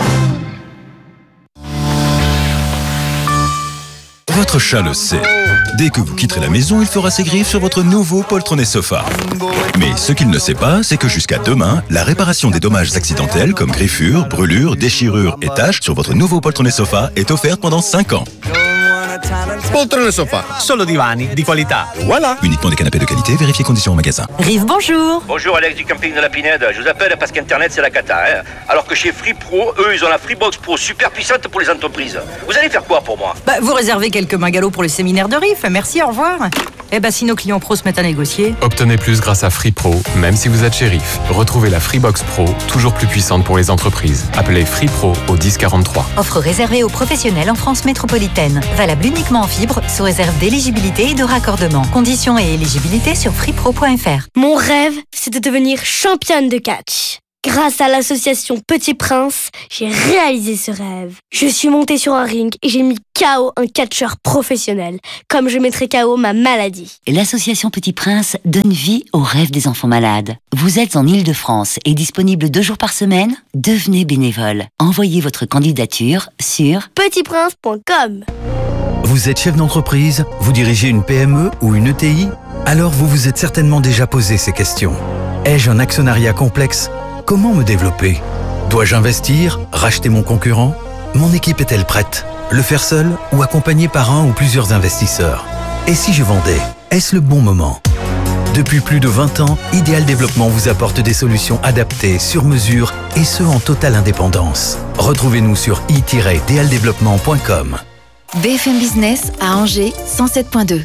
Votre chat le sait. Dès que vous quitterez la maison, il fera ses griffes sur votre nouveau poltronné sofa. Mais ce qu'il ne sait pas, c'est que jusqu'à demain, la réparation des dommages accidentels comme griffures, brûlures, déchirures et taches sur votre nouveau poltronné sofa est offerte pendant 5 ans. Poltrone Sofa, solo divani di qualità. Voilà. Uniquement des canapés de qualité, vérifiez conditions en magasin. Rive, bonjour. Bonjour Alex du camping de la Pinède. Je vous appelle parce qu'Internet c'est la cata. Alors que chez Free Pro, eux, ils ont la Freebox Pro super puissante pour les entreprises. Vous allez faire quoi pour moi? Vous réservez quelques mingalots pour le séminaire de Rive. Merci, au revoir. Si nos clients pros se mettent à négocier... Obtenez plus grâce à Free Pro, même si vous êtes chez Rive. Retrouvez la Freebox Pro, toujours plus puissante pour les entreprises. Appelez Free Pro au 1043. Offre réservée aux professionnels en France métropolitaine. Valable uniquement en fibre, sous réserve d'éligibilité et de raccordement. Conditions et éligibilité sur freepro.fr. Mon rêve, c'est de devenir championne de catch. Grâce à l'association Petit Prince, j'ai réalisé ce rêve. Je suis montée sur un ring et j'ai mis KO un catcheur professionnel, comme je mettrais KO ma maladie. L'association Petit Prince donne vie aux rêves des enfants malades. Vous êtes en Île-de-France et disponible 2 jours par semaine? Devenez bénévole. Envoyez votre candidature sur petitprince.com. Vous êtes chef d'entreprise? Vous dirigez une PME ou une ETI? Alors vous vous êtes certainement déjà posé ces questions. Ai-je un actionnariat complexe? Comment me développer? Dois-je investir? Racheter mon concurrent? Mon équipe est-elle prête? Le faire seul ou accompagné par un ou plusieurs investisseurs? Et si je vendais? Est-ce le bon moment? Depuis plus de 20 ans, Ideal Développement vous apporte des solutions adaptées, sur mesure et ce en totale indépendance. Retrouvez-nous sur i-dealdéveloppement.com. BFM Business à Angers, 107.2.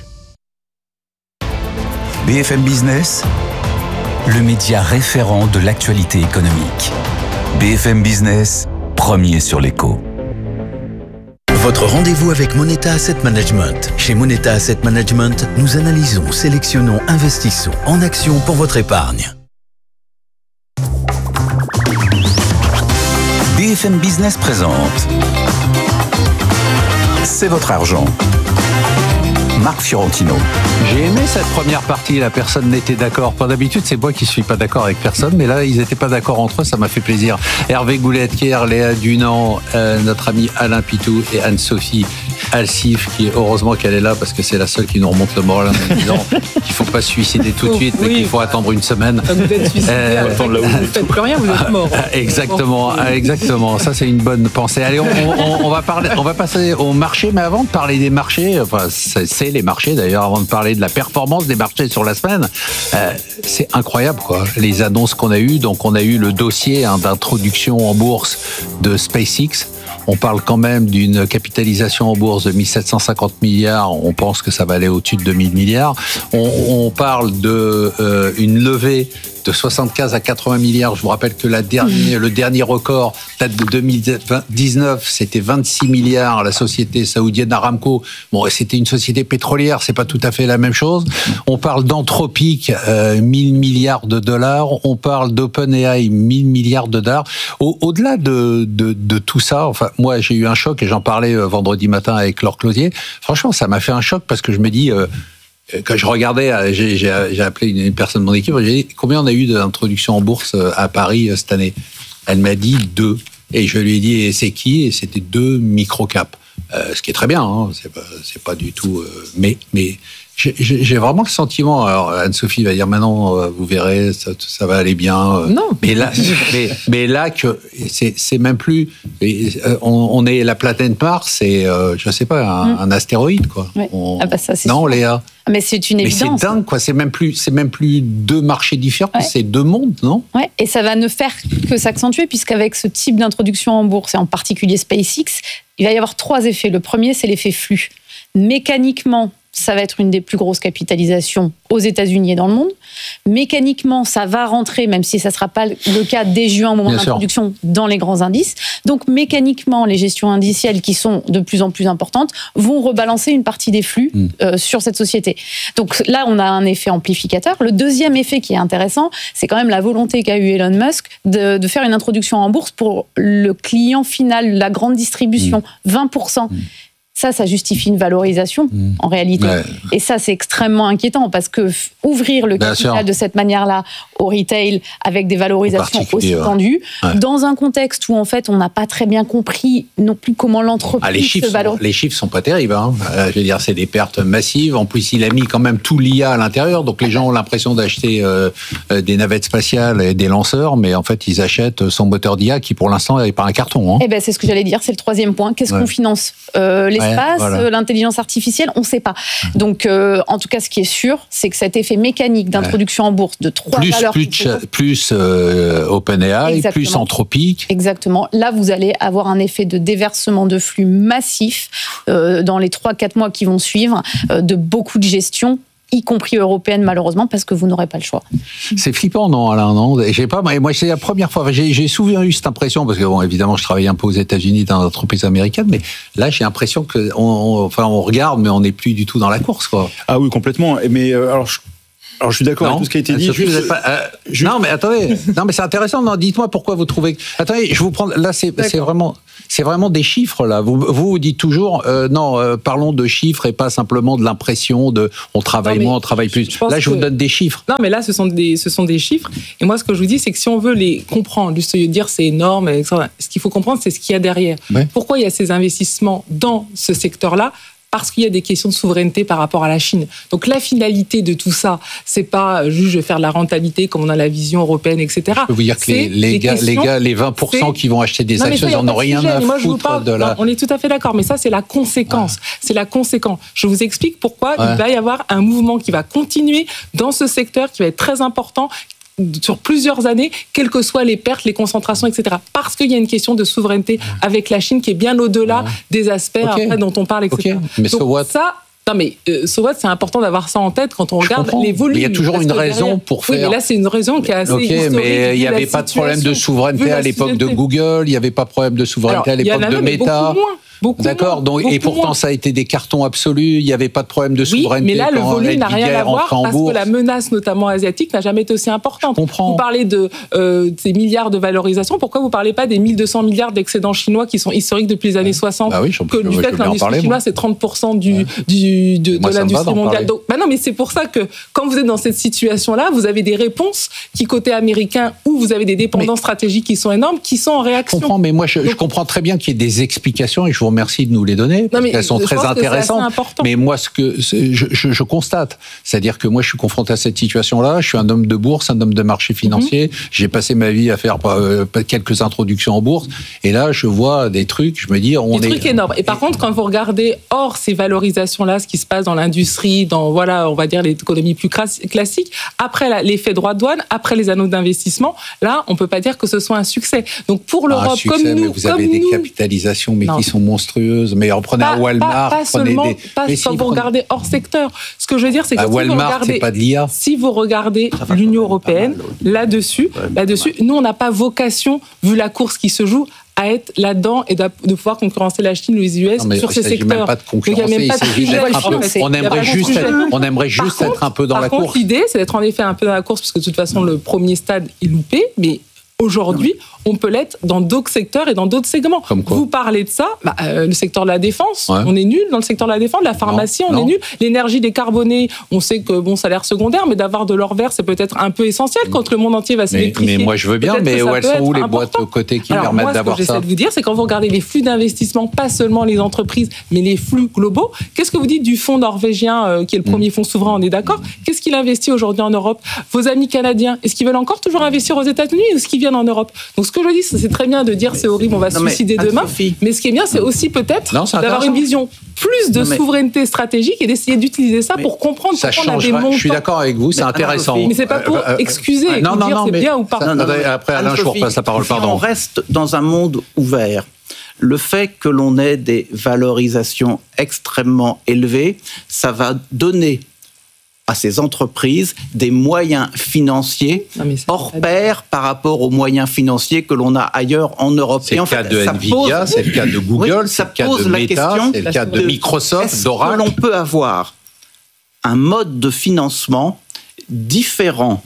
BFM Business, le média référent de l'actualité économique. BFM Business, premier sur l'écho. Votre rendez-vous avec Moneta Asset Management. Chez Moneta Asset Management, nous analysons, sélectionnons, investissons en actions pour votre épargne. BFM Business présente C'est votre argent. Marc Fiorentino. J'ai aimé cette première partie, la personne n'était d'accord. Pas d'habitude, c'est moi qui suis pas d'accord avec personne, mais là, ils n'étaient pas d'accord entre eux, ça m'a fait plaisir. Hervé Goulet-Kier, Léa Dunant, notre ami Alain Pitou et Anne-Sophie Alsif, qui heureusement qu'elle est là parce que c'est la seule qui nous remonte le moral en disant qu'il faut pas se suicider tout de suite, mais qu'il faut attendre une semaine. Vous êtes suicidé, vous ne faites plus rien, vous êtes mort. Exactement. Ça, c'est une bonne pensée. Allez, on va passer au marché, mais avant de parler des marchés, enfin, c'est les marchés d'ailleurs, avant de parler de la performance des marchés sur la semaine, c'est incroyable quoi. Les annonces qu'on a eues, donc on a eu le dossier d'introduction en bourse de SpaceX. On parle quand même d'une capitalisation en bourse de 1750 milliards. On pense que ça va aller au-dessus de 2000 milliards. On parle de une levée de 75 à 80 milliards. Je vous rappelle que le dernier record date de 2019, c'était 26 milliards. La société saoudienne Aramco, bon, c'était une société pétrolière, c'est pas tout à fait la même chose. On parle d'Anthropic, 1000 milliards de dollars. On parle d'OpenAI, 1000 milliards de dollars. Au-delà de tout ça, enfin, moi, j'ai eu un choc et j'en parlais vendredi matin avec Laure Closier. Franchement, ça m'a fait un choc parce que je me dis, quand je regardais, j'ai appelé une personne de mon équipe, j'ai dit combien on a eu d'introductions en bourse à Paris cette année. Elle m'a dit 2. Et je lui ai dit, et c'est qui? Et c'était 2 micro-caps. Ce qui est très bien, hein, c'est pas du tout... mais j'ai vraiment le sentiment, alors Anne-Sophie va dire maintenant vous verrez ça va aller bien. Non. Mais là que c'est même plus on est la planète Mars, c'est je sais pas un astéroïde quoi. Ouais. Ça, c'est non sûr. Léa. Mais c'est une évidence. Mais c'est dingue quoi, c'est même plus 2 marchés différents, c'est 2 mondes, non? Ouais, et ça va ne faire que s'accentuer puisqu'avec ce type d'introduction en bourse et en particulier SpaceX, il va y avoir 3 effets. Le premier, c'est l'effet flux. Mécaniquement, ça va être une des plus grosses capitalisations aux États-Unis et dans le monde. Mécaniquement, ça va rentrer, même si ça ne sera pas le cas dès juin au moment d'introduction, dans les grands indices. Donc mécaniquement, les gestions indicielles qui sont de plus en plus importantes vont rebalancer une partie des flux sur cette société. Donc là, on a un effet amplificateur. Le deuxième effet qui est intéressant, c'est quand même la volonté qu'a eu Elon Musk de faire une introduction en bourse pour le client final, la grande distribution, 20%. Ça justifie une valorisation, en réalité. Ouais. Et ça, c'est extrêmement inquiétant, parce que ouvrir le capital de cette manière-là au retail, avec des valorisations aussi tendues, dans un contexte où, en fait, on n'a pas très bien compris non plus comment l'entreprise se valorise. Les chiffres sont pas terribles. Hein. Je veux dire, c'est des pertes massives. En plus, il a mis quand même tout l'IA à l'intérieur, donc les gens ont l'impression d'acheter des navettes spatiales et des lanceurs, mais en fait, ils achètent son moteur d'IA qui, pour l'instant, n'est pas un carton. Hein. Eh ben, c'est ce que j'allais dire, c'est le troisième point. Qu'est-ce qu'on finance? Les l'espace, l'intelligence artificielle, on ne sait pas. Donc, en tout cas, ce qui est sûr, c'est que cet effet mécanique d'introduction en bourse de 3 valeurs... Plus OpenAI, plus Anthropic. Exactement. Là, vous allez avoir un effet de déversement de flux massif dans les 3-4 mois qui vont suivre, de beaucoup de gestion, y compris européenne, malheureusement, parce que vous n'aurez pas le choix. C'est flippant, non, Alain, non ? Moi, c'est la première fois. J'ai souvent eu cette impression, parce que, bon, évidemment, je travaillais un peu aux États-Unis dans l'entreprise américaine, mais là, j'ai l'impression on regarde, mais on n'est plus du tout dans la course, quoi. Ah oui, complètement. Mais alors, je suis d'accord avec tout ce qui a été dit. Non, mais attendez. Non, mais c'est intéressant. Non, dites-moi pourquoi vous trouvez. Attendez, je vous prends. Là, c'est vraiment des chiffres là. Vous dites toujours parlons de chiffres et pas simplement de l'impression de on travaille moins, on travaille plus. Je vous donne des chiffres. Non, mais là, ce sont des chiffres. Et moi, ce que je vous dis, c'est que si on veut les comprendre, juste dire c'est énorme, ce qu'il faut comprendre, c'est ce qu'il y a derrière. Ouais. Pourquoi il y a ces investissements dans ce secteur-là ? Parce qu'il y a des questions de souveraineté par rapport à la Chine. Donc la finalité de tout ça, c'est pas juste je vais faire de la rentabilité comme on a la vision européenne, etc. Je peux vous dire que les gars, les 20% qui vont acheter des actions, ils n'en ont rien à foutre de la... On est tout à fait d'accord, mais ça c'est la conséquence. C'est la conséquence. Je vous explique pourquoi il va y avoir un mouvement qui va continuer dans ce secteur, qui va être très important, sur plusieurs années, quelles que soient les pertes, les concentrations, etc. Parce qu'il y a une question de souveraineté avec la Chine qui est bien au-delà des aspects après, dont on parle, etc. Mais so what ? So what, c'est important d'avoir ça en tête quand on regarde les volumes. Mais il y a toujours une raison pour faire... Oui, mais là, c'est une raison qui est assez historique. Mais il n'y avait pas de problème de souveraineté à l'époque de Google, il n'y avait pas de problème de souveraineté à l'époque de Meta. D'accord, et pourtant ça a été des cartons absolus, il n'y avait pas de problème de souveraineté. Mais là, le volume n'a rien à voir parce que la menace, notamment asiatique, n'a jamais été aussi importante. Vous parlez de ces milliards de valorisation, pourquoi vous ne parlez pas des 1200 milliards d'excédents chinois qui sont historiques depuis les années 60 que du fait que l'industrie chinoise, c'est 30% de l'industrie mondiale. Donc, non, mais c'est pour ça que quand vous êtes dans cette situation-là, vous avez des réponses qui, côté américain, où vous avez des dépendances stratégiques qui sont énormes, qui sont en réaction. Je comprends, mais moi, je comprends très bien qu'il y ait des explications et je vous remercie de nous les donner, parce qu'elles sont très intéressantes. Mais moi, ce que je constate, c'est-à-dire que moi, je suis confronté à cette situation-là, je suis un homme de bourse, un homme de marché financier, j'ai passé ma vie à faire quelques introductions en bourse, et là, je vois des trucs, je me dis... Des trucs énormes. Et par contre, quand vous regardez hors ces valorisations-là, ce qui se passe dans l'industrie, dans, on va dire, l'économie plus classique, après l'effet droit de douane, après les anneaux d'investissement, là, on ne peut pas dire que ce soit un succès. Donc, pour l'Europe, comme nous... Mais vous avez des capitalisations, mais qui sont monstrueuses. Mais prenez un Walmart, quand vous regardez hors secteur. Ce que je veux dire, c'est que Walmart, c'est pas de l'IA. Si vous regardez l'Union européenne, là-dessus, nous, on n'a pas vocation, vu la course qui se joue, à être là-dedans et de pouvoir concurrencer la Chine ou les US sur ces secteurs. Même pas de concurrencer, on aimerait juste être un peu dans la course. Par contre, l'idée, c'est d'être en effet un peu dans la course, parce que de toute façon, le premier stade est loupé, mais aujourd'hui, on peut l'être dans d'autres secteurs et dans d'autres segments. Vous parlez de ça, le secteur de la défense, on est nul dans le secteur de la défense, la pharmacie, on est nul. L'énergie décarbonée, on sait que ça a l'air secondaire, mais d'avoir de l'or vert, c'est peut-être un peu essentiel quand le monde entier va s'électrifier. Mais moi, je veux bien, mais où elles sont où les boîtes de côté qui permettent d'avoir ça ? Ce que j'essaie de vous dire, c'est quand vous regardez les flux d'investissement, pas seulement les entreprises, mais les flux globaux, qu'est-ce que vous dites du fonds norvégien, qui est le premier fonds souverain, on est d'accord ? Qu'est-ce qu'il investit aujourd'hui en Europe ? Vos amis canadiens, est-ce qu'ils veulent encore toujours investir aux États-Unis ou est-ce qu'ils viennent en Europe ? Donc ce que je dis, c'est très bien de dire c'est horrible, on va se suicider demain, mais ce qui est bien, c'est aussi peut-être d'avoir une vision plus de souveraineté stratégique et d'essayer d'utiliser ça pour comprendre pourquoi on a des montants. Je suis d'accord avec vous, c'est intéressant. Mais c'est pas pour excuser ou dire c'est bien ou pas. Après, Alain, je vous repasse la parole, pardon. On reste dans un monde ouvert. Le fait que l'on ait des valorisations extrêmement élevées, ça va donner à ces entreprises des moyens financiers hors pair par rapport aux moyens financiers que l'on a ailleurs en Europe. C'est le cas de Nvidia, c'est le cas de Google, c'est le cas de Meta, c'est le cas de Microsoft, d'Oracle. On peut avoir un mode de financement différent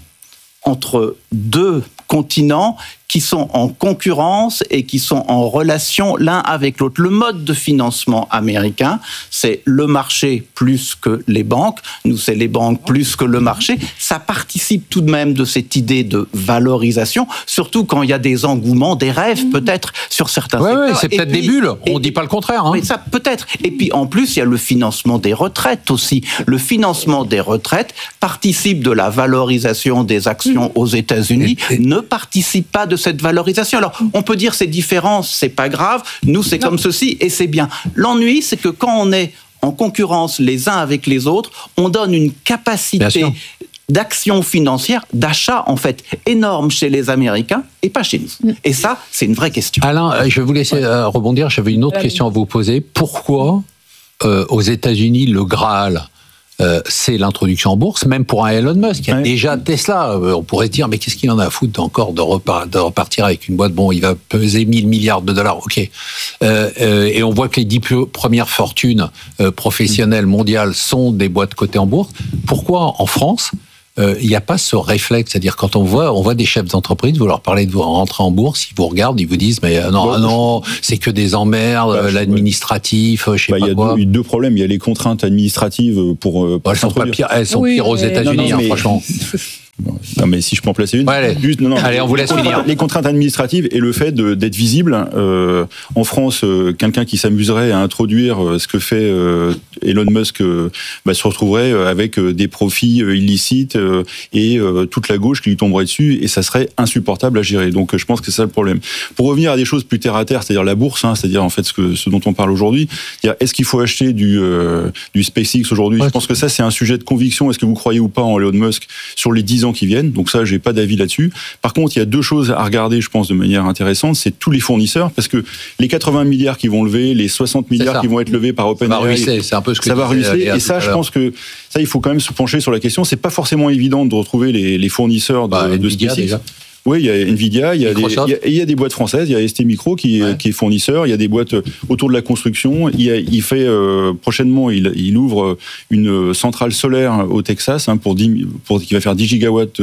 entre deux continents qui sont en concurrence et qui sont en relation l'un avec l'autre. Le mode de financement américain, c'est le marché plus que les banques. Nous, c'est les banques plus que le marché. Ça participe tout de même de cette idée de valorisation, surtout quand il y a des engouements, des rêves peut-être sur certains secteurs. Oui, c'est peut-être des bulles. On ne dit pas le contraire. Mais ça, peut-être. Et puis, en plus, il y a le financement des retraites aussi. Le financement des retraites participe de la valorisation des actions aux États-Unis, ne participe pas de cette valorisation. Alors, on peut dire ces différences, c'est pas grave, nous c'est comme ceci et c'est bien. L'ennui, c'est que quand on est en concurrence les uns avec les autres, on donne une capacité d'action financière, d'achat en fait énorme chez les Américains et pas chez nous. Et ça, c'est une vraie question. Alain, je vais vous laisser rebondir. J'avais une autre question à vous poser. Pourquoi aux États-Unis le Graal c'est l'introduction en bourse, même pour un Elon Musk. Il y a déjà Tesla. On pourrait se dire, mais qu'est-ce qu'il en a à foutre encore de repartir avec une boîte? Bon, il va peser 1000 milliards de dollars, ok. Et on voit que les 10 premières fortunes professionnelles mondiales sont des boîtes cotées en bourse. Pourquoi en France il n'y a pas ce réflexe, c'est-à-dire quand on voit des chefs d'entreprise, vous leur parlez de vous rentrer en bourse, ils vous regardent, ils vous disent mais non, c'est que des emmerdes, l'administratif, je sais pas quoi. Il y a deux problèmes, il y a les contraintes administratives pour elles sont pires aux États-Unis, franchement. Non, mais si je peux en placer une. Allez, on vous laisse finir. Les contraintes administratives et le fait d'être visible. En France, quelqu'un qui s'amuserait à introduire ce que fait Elon Musk se retrouverait avec des profits illicites et toute la gauche qui lui tomberait dessus et ça serait insupportable à gérer. Donc je pense que c'est ça le problème. Pour revenir à des choses plus terre à terre, c'est-à-dire la bourse, c'est-à-dire en fait ce dont on parle aujourd'hui, est-ce qu'il faut acheter du SpaceX aujourd'hui? Je pense que ça c'est un sujet de conviction. Est-ce que vous croyez ou pas en Elon Musk sur les 10 ans qui viennent? Donc ça, j'ai pas d'avis là-dessus. Par contre, il y a deux choses à regarder, je pense, de manière intéressante. C'est tous les fournisseurs, parce que les 80 milliards qui vont lever, les 60 milliards qui vont être levés par OpenAI, c'est un peu ce que ça va ruisseler. Et ça, je pense que ça, il faut quand même se pencher sur la question. C'est pas forcément évident de retrouver les fournisseurs de SpaceX. Déjà. Oui, il y a Nvidia, il y a des boîtes françaises, il y a ST Micro qui est fournisseur, il y a des boîtes autour de la construction. Il fait prochainement, il ouvre une centrale solaire au Texas qui va faire 10 gigawatts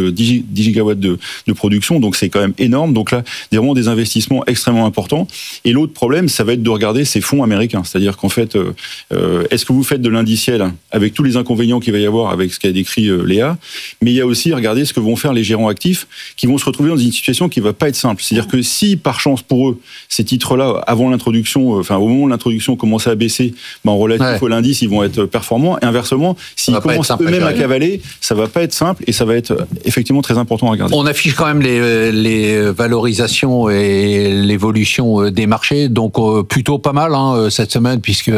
de production, donc c'est quand même énorme. Donc là, il y a vraiment des investissements extrêmement importants. Et l'autre problème, ça va être de regarder ces fonds américains, c'est-à-dire qu'en fait, est-ce que vous faites de l'indiciel avec tous les inconvénients qu'il va y avoir avec ce qu'a décrit Léa, mais il y a aussi regarder ce que vont faire les gérants actifs qui vont se retrouver dans une situation qui va pas être simple. C'est-à-dire que si, par chance pour eux, ces titres-là, avant l'introduction, au moment où l'introduction commençait à baisser, en relatif à l'indice, ils vont être performants. Et inversement, s'ils commencent eux-mêmes à cavaler, ça va pas être simple et ça va être effectivement très important à regarder. On affiche quand même les valorisations et l'évolution des marchés, donc plutôt pas mal cette semaine, puisque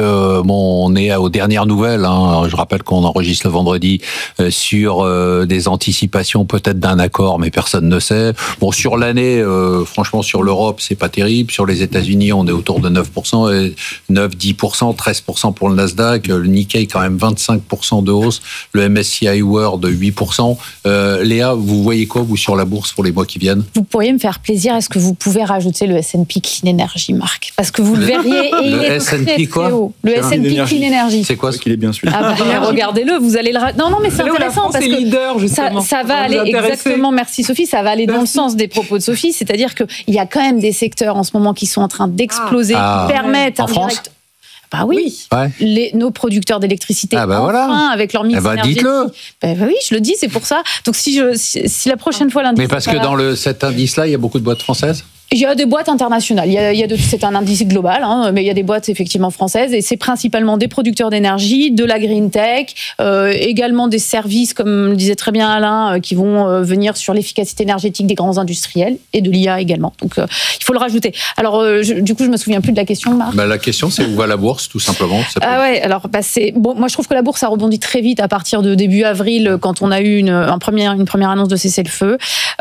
on est aux dernières nouvelles. Je rappelle qu'on enregistre le vendredi sur des anticipations peut-être d'un accord, mais personne ne sait. Bon, sur l'année, franchement, sur l'Europe, c'est pas terrible. Sur les États-Unis, on est autour de 9%, 9, 10%, 13% pour le Nasdaq. Le Nikkei, quand même, 25% de hausse. Le MSCI World, 8%. Léa, vous voyez quoi, vous, sur la bourse pour les mois qui viennent? Vous pourriez me faire plaisir. Est-ce que vous pouvez rajouter le S&P Clean Energy, Marc? Parce que vous le verriez, et il est très, très haut. Le S&P Clean Energy. C'est quoi ce qu'il est bien celui-là? Regardez-le, vous allez le... Non, mais c'est intéressant parce que ça va aller exactement, merci Sophie, ça va aller dans le sens des propos de Sophie, c'est-à-dire qu'il y a quand même des secteurs en ce moment qui sont en train d'exploser, qui permettent en France. Bah oui, nos producteurs d'électricité, avec leur mix énergétique. Dites-le. Oui, je le dis, c'est pour ça. Donc si la prochaine fois l'indice... Mais parce que dans cet indice-là, il y a beaucoup de boîtes françaises? Il y a des boîtes internationales. C'est un indice global, mais il y a des boîtes effectivement françaises et c'est principalement des producteurs d'énergie, de la green tech, également des services, comme le disait très bien Alain, qui vont venir sur l'efficacité énergétique des grands industriels et de l'IA également. Donc il faut le rajouter. Alors du coup, je me souviens plus de la question, Marc. La question, c'est où va la bourse, tout simplement. Alors moi je trouve que la bourse a rebondi très vite à partir de début avril, quand on a eu une première annonce de cessez-le-feu.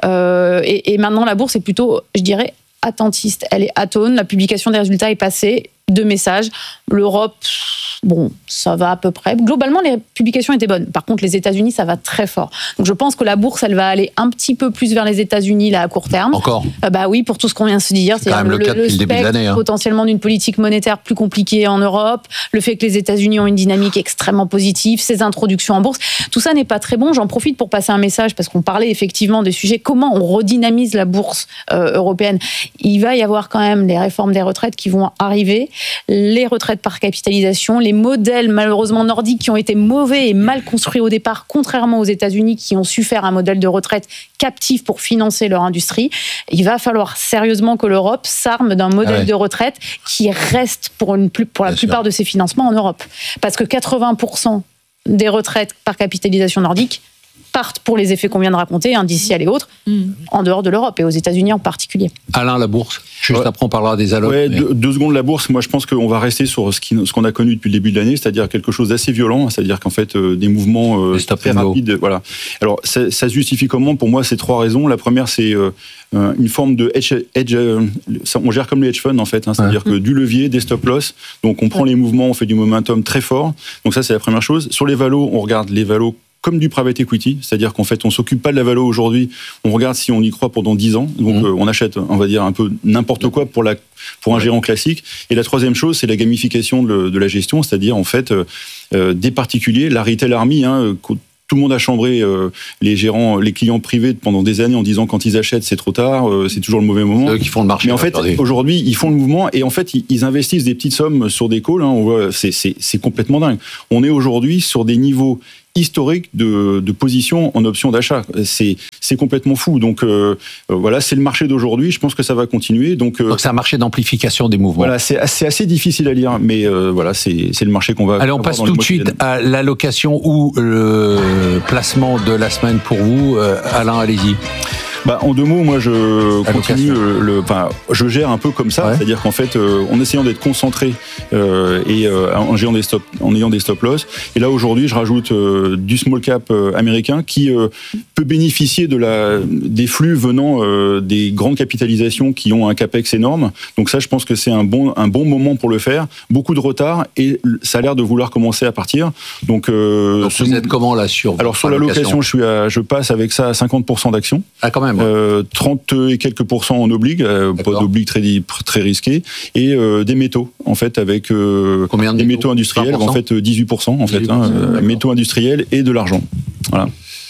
Et maintenant la bourse est plutôt, je dirais, attentiste, elle est atone, la publication des résultats est passée, 2 messages, l'Europe, ça va à peu près. Globalement, les publications étaient bonnes. Par contre, les États-Unis, ça va très fort. Donc, je pense que la bourse, elle va aller un petit peu plus vers les États-Unis là à court terme. Encore. Oui, pour tout ce qu'on vient de se dire. C'est quand même le cas depuis le début de l'année. Potentiellement d'une politique monétaire plus compliquée en Europe, le fait que les États-Unis ont une dynamique extrêmement positive, ces introductions en bourse, tout ça n'est pas très bon. J'en profite pour passer un message parce qu'on parlait effectivement des sujets. Comment on redynamise la bourse européenne? Il va y avoir quand même les réformes des retraites qui vont arriver. Les retraites par capitalisation, les modèles malheureusement nordiques qui ont été mauvais et mal construits au départ, contrairement aux États-Unis qui ont su faire un modèle de retraite captif pour financer leur industrie. Il va falloir sérieusement que l'Europe s'arme d'un modèle de retraite qui reste pour la plupart de ses financements en Europe. Parce que 80% des retraites par capitalisation nordique, partent pour les effets qu'on vient de raconter, indiciels et autres, en dehors de l'Europe et aux États-Unis en particulier. Alain, la bourse. Juste après, on parlera des allocs. Ouais, deux secondes, la bourse. Moi, je pense qu'on va rester sur ce qu'on a connu depuis le début de l'année, c'est-à-dire quelque chose d'assez violent, c'est-à-dire qu'en fait, des mouvements très rapides. Voilà. Alors, ça se justifie comment ? Pour moi, c'est 3 raisons. La première, c'est une forme de hedge. On gère comme les hedge funds, en fait. C'est-à-dire que du levier, des stop-loss. Donc, on prend les mouvements, on fait du momentum très fort. Donc, ça, c'est la première chose. Sur les valos, on regarde les valos comme du private equity, c'est-à-dire qu'en fait, on s'occupe pas de la valo aujourd'hui, on regarde si on y croit pendant 10 ans, donc on achète, on va dire, un peu n'importe quoi pour un gérant classique. Et la troisième chose, c'est la gamification de la gestion, c'est-à-dire, en fait, des particuliers, la retail army, tout le monde a chambré les gérants, les clients privés pendant des années en disant quand ils achètent, c'est trop tard, c'est toujours le mauvais moment. C'est eux qui font le marché. Mais en fait, aujourd'hui, ils font le mouvement et en fait, ils investissent des petites sommes sur des calls. On voit, c'est complètement dingue. On est aujourd'hui sur des niveaux historique de position en option d'achat. C'est complètement fou. Donc voilà, c'est le marché d'aujourd'hui. Je pense que ça va continuer. Donc c'est un marché d'amplification des mouvements. Voilà, c'est assez difficile à lire, mais voilà, c'est le marché qu'on va. Allez, on passe tout de suite à l'allocation ou le placement de la semaine pour vous. Alain, allez-y. En 2 mots, moi je continue je gère un peu comme ça, c'est-à-dire qu'en fait, en essayant d'être concentré et en ayant des stop loss. Et là aujourd'hui, je rajoute du small cap américain qui peut bénéficier des flux venant des grandes capitalisations qui ont un capex énorme. Donc ça, je pense que c'est un bon moment pour le faire. Beaucoup de retard et ça a l'air de vouloir commencer à partir. Donc vous êtes comment là sur l'allocation, je passe avec ça à 50% d'actions. Ah, quand même. 30 et quelques % en obligue, pas d'obligue très risqué, et des métaux, en fait, avec des métaux industriels, en fait 18%, en fait, métaux industriels et de l'argent. Voilà.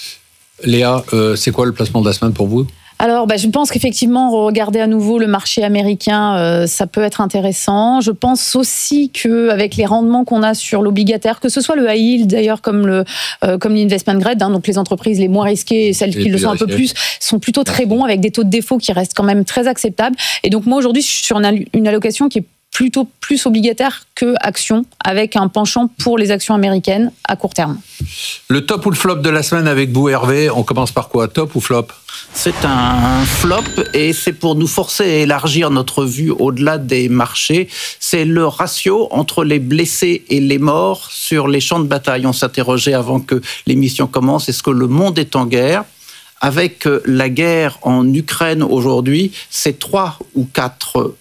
Léa, c'est quoi le placement de la semaine pour vous ? Alors, je pense qu'effectivement, regarder à nouveau le marché américain, ça peut être intéressant. Je pense aussi qu'avec les rendements qu'on a sur l'obligataire, que ce soit le high yield d'ailleurs comme l'investment grade, donc les entreprises les moins risquées et celles qui le sont un peu plus, sont plutôt très bons avec des taux de défaut qui restent quand même très acceptables. Et donc moi aujourd'hui, je suis sur une allocation qui est plutôt plus obligataire que action, avec un penchant pour les actions américaines à court terme. Le top ou le flop de la semaine avec vous, Hervé, on commence par quoi ? Top ou flop ? C'est un flop et c'est pour nous forcer à élargir notre vue au-delà des marchés. C'est le ratio entre les blessés et les morts sur les champs de bataille. On s'interrogeait avant que l'émission commence, est-ce que le monde est en guerre ? Avec la guerre en Ukraine aujourd'hui, c'est 3 ou 4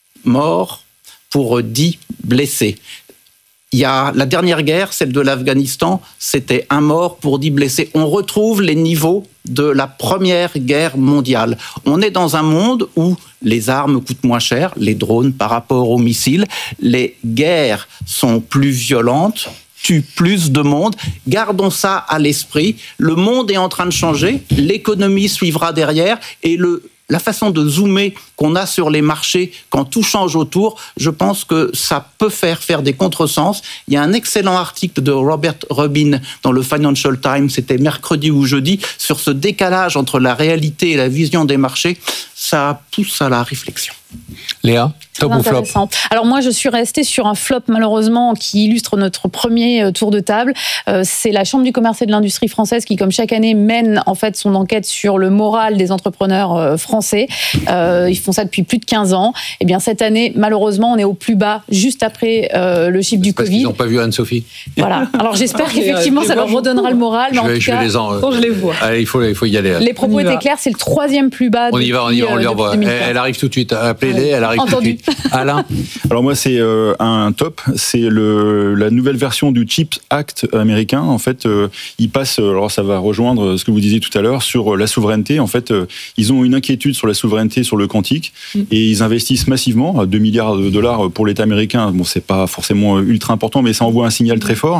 morts pour 10 blessés. Il y a la dernière guerre, celle de l'Afghanistan, c'était 1 mort pour 10 blessés. On retrouve les niveaux de la Première Guerre mondiale. On est dans un monde où les armes coûtent moins cher, les drones par rapport aux missiles, les guerres sont plus violentes, tuent plus de monde. Gardons ça à l'esprit. Le monde est en train de changer, l'économie suivra derrière et la façon de zoomer qu'on a sur les marchés quand tout change autour, je pense que ça peut faire des contresens. Il y a un excellent article de Robert Rubin dans le Financial Times, c'était mercredi ou jeudi, sur ce décalage entre la réalité et la vision des marchés. Ça pousse à la réflexion. Léa, top ou flop ? Alors moi, je suis restée sur un flop malheureusement qui illustre notre premier tour de table. C'est la Chambre du commerce et de l'industrie française qui, comme chaque année, mène en fait son enquête sur le moral des entrepreneurs français. Ils font ça depuis plus de 15 ans. Et bien cette année, malheureusement, on est au plus bas, juste après le chiffre du Covid. Ils n'ont pas vu Anne-Sophie. Voilà. Alors j'espère qu'effectivement, ça leur redonnera le moral. Mais en tout cas, quand je les vois. Allez, il faut y aller. Les propos étaient clairs. C'est le 3e plus bas. On y va, on lui envoie. Elle arrive tout de suite. Appelez-les, elle arrive tout de suite. Alain ? Alors moi, c'est un top. C'est la nouvelle version du CHIPS Act américain. En fait, il passe, alors ça va rejoindre ce que vous disiez tout à l'heure, sur la souveraineté. En fait, ils ont une inquiétude sur la souveraineté sur le quantique et ils investissent massivement, 2 milliards de dollars pour l'État américain. Bon, c'est pas forcément ultra important, mais ça envoie un signal très fort.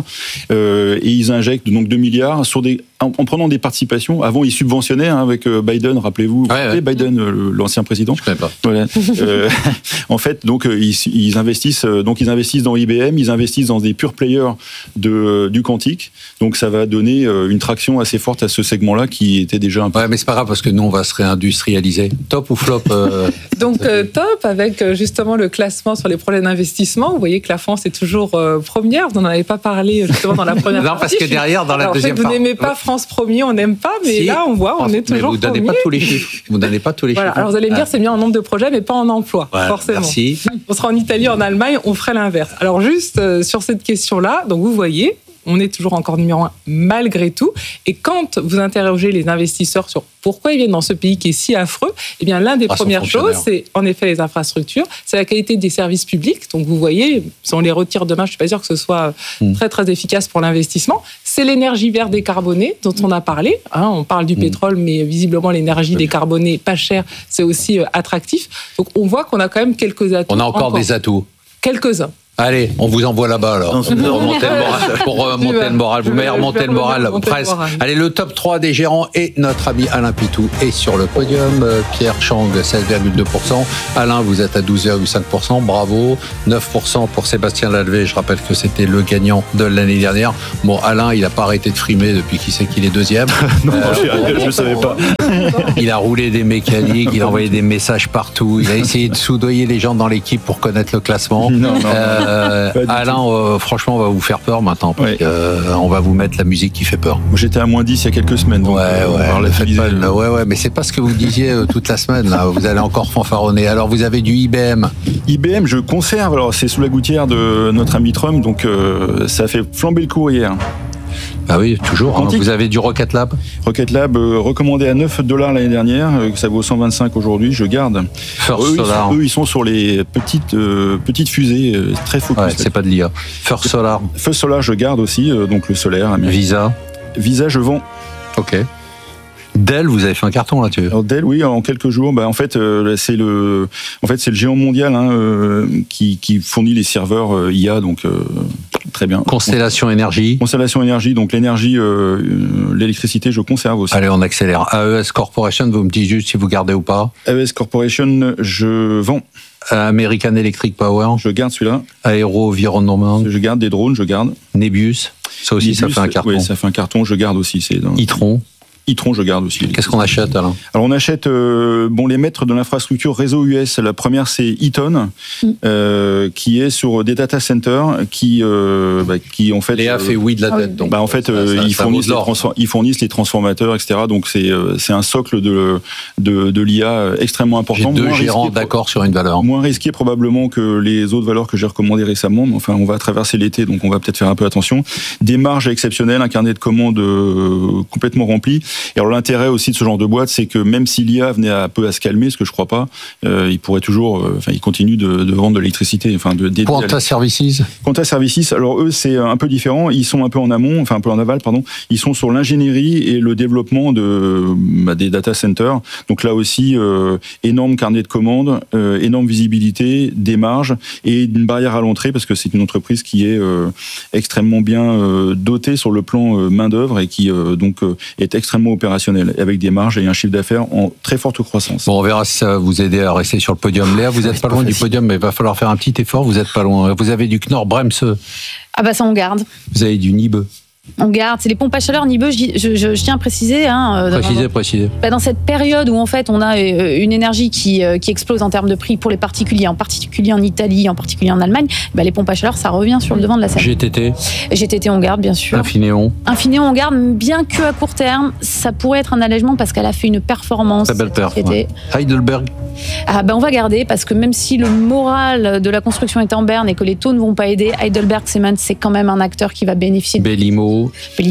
Et ils injectent donc 2 milliards en prenant des participations. Avant, ils subventionnaient avec Biden, rappelez-vous, Biden, l'ancien président. Je connais pas. Voilà. En fait, donc ils investissent dans IBM, ils investissent dans des pure players du quantique. Donc ça va donner une traction assez forte à ce segment-là qui était déjà un peu. Ouais, mais c'est pas grave parce que nous on va se réindustrialiser. Top ou flop Donc top avec justement le classement sur les projets d'investissement. Vous voyez que la France est toujours première. Vous n'en avez pas parlé justement dans la première partie. Non, parce que derrière, dans la deuxième partie. Vous n'aimez pas France premier, on n'aime pas, mais là, on voit, on est toujours vous donnez premier. pas tous les chiffres. Vous donnez pas tous les chiffres. Alors, vous allez me dire, c'est bien en nombre de projets, mais pas en emploi, forcément. Merci. On sera en Italie, en Allemagne, on ferait l'inverse. Alors, juste sur cette question-là, donc vous voyez, on est toujours encore numéro 1 malgré tout. Et quand vous interrogez les investisseurs sur pourquoi ils viennent dans ce pays qui est si affreux, eh bien, l'une des premières choses, c'est en effet les infrastructures, c'est la qualité des services publics. Donc, vous voyez, si on les retire demain, je ne suis pas sûre que ce soit très, très efficace pour l'investissement. C'est l'énergie verte décarbonée dont on a parlé. On parle du pétrole, mais visiblement, l'énergie décarbonée pas chère, c'est aussi attractif. Donc, on voit qu'on a quand même quelques atouts. On a encore des atouts. Quelques-uns. Allez, on vous envoie là-bas alors, pour remonter le moral. Vous m'avez remonté le moral, presque. Allez, le top 3 des gérants et notre ami Alain Pitou est sur le podium. Pierre Chang, 16,2%. Alain, vous êtes à 12,5%. Bravo. 9% pour Sébastien Lalvé. Je rappelle que c'était le gagnant de l'année dernière. Bon, Alain, il n'a pas arrêté de frimer depuis qu'il sait qu'il est deuxième. Non, je ne savais pas. Il a roulé des mécaniques, il a envoyé des messages partout. Il a essayé de soudoyer les gens dans l'équipe pour connaître le classement. Alain, franchement, on va vous faire peur maintenant. Parce on va vous mettre la musique qui fait peur. Moi, j'étais à moins 10 il y a quelques semaines. Donc, mais c'est pas ce que vous disiez toute la semaine. Là. Vous allez encore fanfaronner. Alors, vous avez du IBM. IBM, je conserve. Alors, c'est sous la gouttière de notre ami Trump. Donc, ça a fait flamber le cours hier. Ah oui, toujours. Hein. Vous avez du Rocket Lab. Rocket Lab, recommandé à $9 l'année dernière, ça vaut 125 aujourd'hui, je garde. Eux, ils sont sur les petites fusées, très focus. Ouais, c'est pas de l'IA. First Solar, je garde aussi, donc le solaire. Visa, je vends. Ok. Dell, vous avez fait un carton là-dessus. Alors Dell, oui, en quelques jours. En fait, c'est le géant mondial qui fournit les serveurs IA, donc très bien. Constellation Énergie. Constellation Énergie, donc l'énergie, l'électricité, je conserve aussi. Allez, on accélère. AES Corporation, vous me dites juste si vous gardez ou pas. AES Corporation, je vends. American Electric Power. Je garde celui-là. Aéro-environnement. Je garde des drones, je garde. Nebius, ça aussi, ça fait un carton. Oui, ça fait un carton, je garde aussi. Itron, je garde aussi. Qu'est-ce qu'on achète alors ? Alors on achète les maîtres de l'infrastructure réseau US. La première c'est Eaton, qui est sur des data centers qui en fait. Léa fait oui de la tête. Donc en fait ils fournissent les transformateurs, etc. Donc c'est un socle de l'IA extrêmement important. J'ai deux gérants d'accord sur une valeur. Moins risqué probablement que les autres valeurs que j'ai recommandées récemment. Mais enfin on va traverser l'été, donc on va peut-être faire un peu attention. Des marges exceptionnelles, un carnet de commandes complètement rempli. Et alors l'intérêt aussi de ce genre de boîte, c'est que même si l'IA venait un peu à se calmer, ce que je crois pas, il pourrait toujours, il continue de vendre de l'électricité, Quanta Services. Quanta Services, alors eux c'est un peu différent, ils sont un peu en amont, un peu en aval, pardon. Ils sont sur l'ingénierie et le développement des data centers. Donc là aussi, énorme carnet de commandes, énorme visibilité, des marges et une barrière à l'entrée parce que c'est une entreprise qui est extrêmement bien dotée sur le plan main d'œuvre et qui est extrêmement opérationnel, avec des marges et un chiffre d'affaires en très forte croissance. Bon, on verra si ça va vous aider à rester sur le podium. Léa, vous n'êtes pas loin du podium, mais il va falloir faire un petit effort, vous n'êtes pas loin. Vous avez du Knorr-Bremse. Ah bah ça, on garde. Vous avez du Nibe. On garde, c'est les pompes à chaleur Nibe, je tiens à préciser. Précisez. Dans cette période où en fait on a une énergie qui explose en termes de prix pour les particuliers, en particulier en Italie, en particulier en Allemagne, les pompes à chaleur, ça revient sur le devant de la scène. GTT, on garde bien sûr. Infineon, on garde, bien que à court terme, ça pourrait être un allègement parce qu'elle a fait une performance. Très belle performance. Heidelberg. On va garder parce que même si le moral de la construction est en berne et que les taux ne vont pas aider, Heidelberg Cement, c'est quand même un acteur qui va bénéficier. Belimo,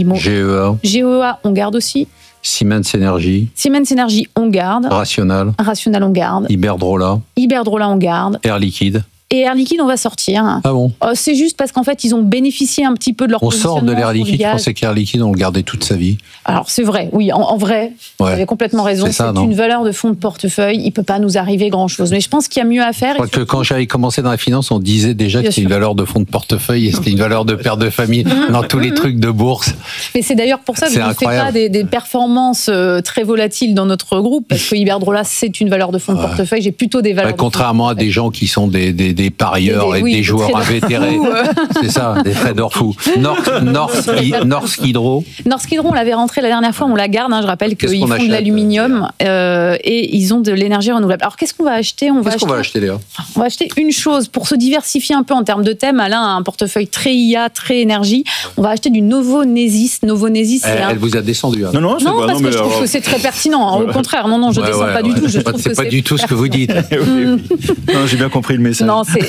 GEA, on garde aussi. Siemens Energy, on garde. Rational, on garde. Iberdrola, on garde. Air Liquide. Et Air Liquide, on va sortir. Ah bon ? C'est juste parce qu'en fait, ils ont bénéficié un petit peu de leur positionnement. On sort de l'Air Liquide, je pensais qu'Air Liquide, on le gardait toute sa vie. Alors, c'est vrai, oui, en vrai, vous avez complètement raison. C'est une valeur de fonds de portefeuille, il ne peut pas nous arriver grand-chose. Mais je pense qu'il y a mieux à faire. Je crois que quand j'avais commencé dans la finance, on disait déjà que c'était une valeur de fonds de portefeuille et c'était une valeur de père de famille dans tous les trucs de bourse. Mais c'est d'ailleurs pour ça que je ne fais pas des performances très volatiles dans notre groupe, parce que Iberdrola, c'est une valeur de fonds de portefeuille. J'ai plutôt des valeurs. Contrairement à des gens qui sont des des parieurs et des joueurs invétérés. C'est ça, des traders fous. Norsk Hydro. Norsk Hydro, on l'avait rentré la dernière fois, on la garde. Je rappelle qu'ils font de l'aluminium et ils ont de l'énergie renouvelable. Alors, qu'est-ce qu'on va acheter ? Qu'est-ce qu'on va acheter, Léa ? On va acheter une chose pour se diversifier un peu en termes de thème. Alain a un portefeuille très IA, très énergie. On va acheter du Novonesis. Elle vous a descendu. Hein. Non, parce que je trouve que c'est très pertinent. Au contraire, non, je descends pas du tout. C'est pas du tout ce que vous dites. Non, j'ai bien compris le message. Non, c'est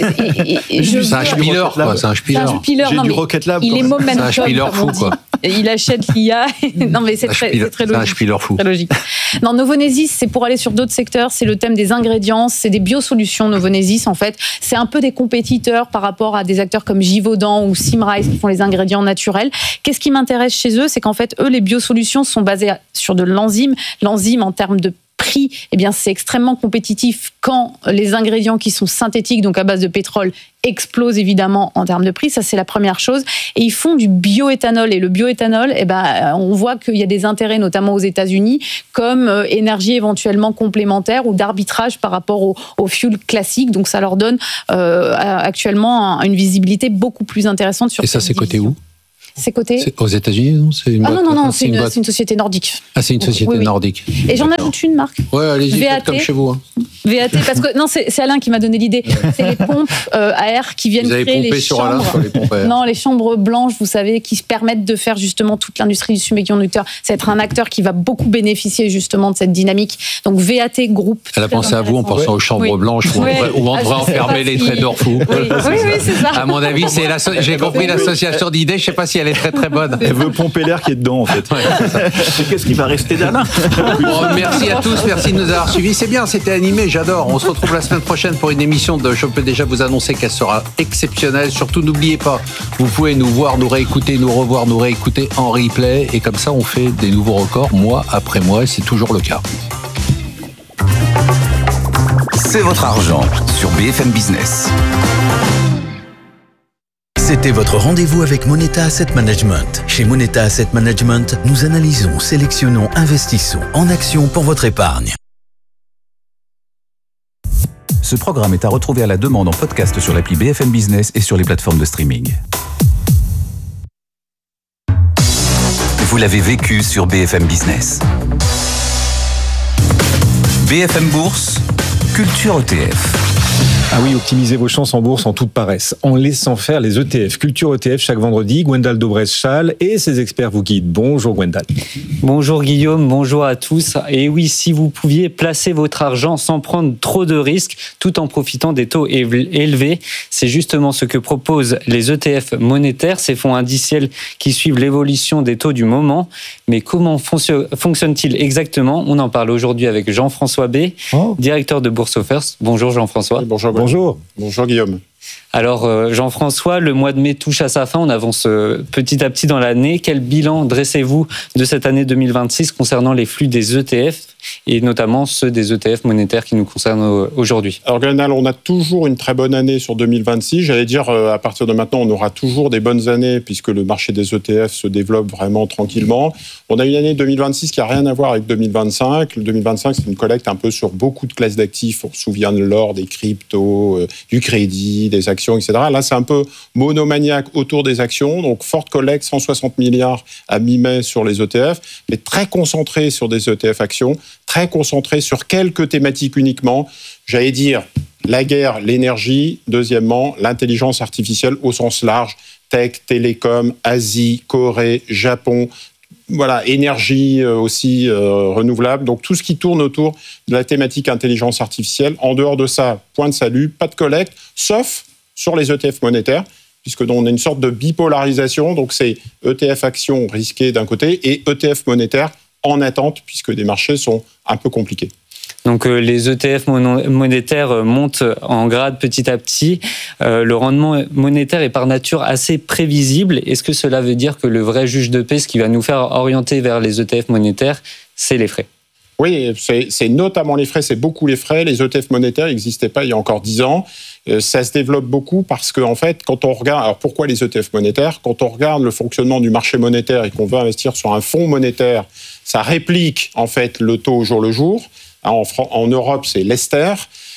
un spiller, quoi. C'est un spiller. J'ai du Rocket Lab. Il est momentum. C'est un spiller fou, quoi. Il achète l'IA. Non, mais c'est très logique. C'est un spiller fou. Très logique. Non, Novonesis, c'est pour aller sur d'autres secteurs. C'est le thème des ingrédients. C'est des biosolutions, Novonesis, en fait. C'est un peu des compétiteurs par rapport à des acteurs comme Givaudan ou Symrise qui font les ingrédients naturels. Qu'est-ce qui m'intéresse chez eux ? C'est qu'en fait, eux, les biosolutions sont basées sur de l'enzyme. L'enzyme, en termes de prix, eh bien, c'est extrêmement compétitif quand les ingrédients qui sont synthétiques, donc à base de pétrole, explosent évidemment en termes de prix. Ça, c'est la première chose. Et ils font du bioéthanol. Et le bioéthanol, on voit qu'il y a des intérêts, notamment aux États-Unis, comme énergie éventuellement complémentaire ou d'arbitrage par rapport au fuel classique. Donc, ça leur donne actuellement une visibilité beaucoup plus intéressante sur. Et ça, c'est coté où ? C'est coté aux États-Unis, non ? Non, c'est une société nordique. Ah, c'est une société nordique. Et j'en ajoute une marque. Ouais, allez-y, faites comme chez vous. Hein. VAT, parce que non, c'est Alain qui m'a donné l'idée. C'est les pompes à air qui viennent créer les chambres. Alain sur les pompes à air. Non, les chambres blanches, vous savez, qui se permettent de faire justement toute l'industrie du semi-conducteur. C'est être un acteur qui va beaucoup bénéficier justement de cette dynamique. Donc VAT Group. Elle a pensé à vous en pensant aux chambres blanches où on devrait enfermer les traders fous. Oui, c'est ça. À mon avis, j'ai compris l'association d'idées. Je sais pas si elle est très très bonne. Elle veut pomper l'air qui est dedans en fait. Qu'est-ce qui va rester d'Alain ? Merci à tous, merci de nous avoir suivis. C'est bien, c'était animé, j'adore. On se retrouve la semaine prochaine pour une émission je peux déjà vous annoncer qu'elle sera exceptionnelle. Surtout, n'oubliez pas, vous pouvez nous voir, nous réécouter, nous revoir, nous réécouter en replay. Et comme ça, on fait des nouveaux records mois après mois et c'est toujours le cas. C'est votre argent sur BFM Business. C'était votre rendez-vous avec Moneta Asset Management. Chez Moneta Asset Management, nous analysons, sélectionnons, investissons en actions pour votre épargne. Ce programme est à retrouver à la demande en podcast sur l'appli BFM Business et sur les plateformes de streaming. Vous l'avez vécu sur BFM Business. BFM Bourse, Culture ETF. Ah oui, optimisez vos chances en bourse en toute paresse, en laissant faire les ETF. Culture ETF chaque vendredi, Gwendal Dobrez-Schall et ses experts vous guident. Bonjour Gwendal. Bonjour Guillaume, bonjour à tous. Et oui, si vous pouviez placer votre argent sans prendre trop de risques, tout en profitant des taux élevés, c'est justement ce que proposent les ETF monétaires, ces fonds indiciels qui suivent l'évolution des taux du moment. Mais comment fonctionne-t-il exactement ? On en parle aujourd'hui avec Jean-François B, directeur de Bourse First. Bonjour Jean-François. Bonjour. Bonjour Guillaume. Alors Jean-François, le mois de mai touche à sa fin, on avance petit à petit dans l'année. Quel bilan dressez-vous de cette année 2026 concernant les flux des ETF et notamment ceux des ETF monétaires qui nous concernent aujourd'hui ? Alors Gwendal, on a toujours une très bonne année sur 2026. J'allais dire, à partir de maintenant, on aura toujours des bonnes années puisque le marché des ETF se développe vraiment tranquillement. On a une année 2026 qui n'a rien à voir avec 2025. Le 2025, c'est une collecte un peu sur beaucoup de classes d'actifs. On se souvient de l'or, des cryptos, du crédit, des actions, etc. Là, c'est un peu monomaniaque autour des actions. Donc, forte collecte, 160 milliards à mi-mai sur les ETF, mais très concentré sur des ETF actions, très concentré sur quelques thématiques uniquement. J'allais dire la guerre, l'énergie. Deuxièmement, l'intelligence artificielle au sens large. Tech, télécom, Asie, Corée, Japon. Voilà, énergie aussi renouvelable. Donc, tout ce qui tourne autour de la thématique intelligence artificielle. En dehors de ça, point de salut, pas de collecte, sauf sur les ETF monétaires, puisque on a une sorte de bipolarisation. Donc, c'est ETF actions risquées d'un côté et ETF monétaires en attente, puisque les marchés sont un peu compliqués. Donc les ETF monétaires montent en grade petit à petit. Le rendement monétaire est par nature assez prévisible. Est-ce que cela veut dire que le vrai juge de paix, ce qui va nous faire orienter vers les ETF monétaires, c'est les frais ? Oui, c'est notamment les frais, c'est beaucoup les frais. Les ETF monétaires n'existaient pas il y a encore 10 ans. Ça se développe beaucoup parce qu'en fait, quand on regarde... Alors pourquoi les ETF monétaires ? Quand on regarde le fonctionnement du marché monétaire et qu'on veut investir sur un fonds monétaire, ça réplique en fait le taux au jour le jour. En Europe, c'est l'Ester.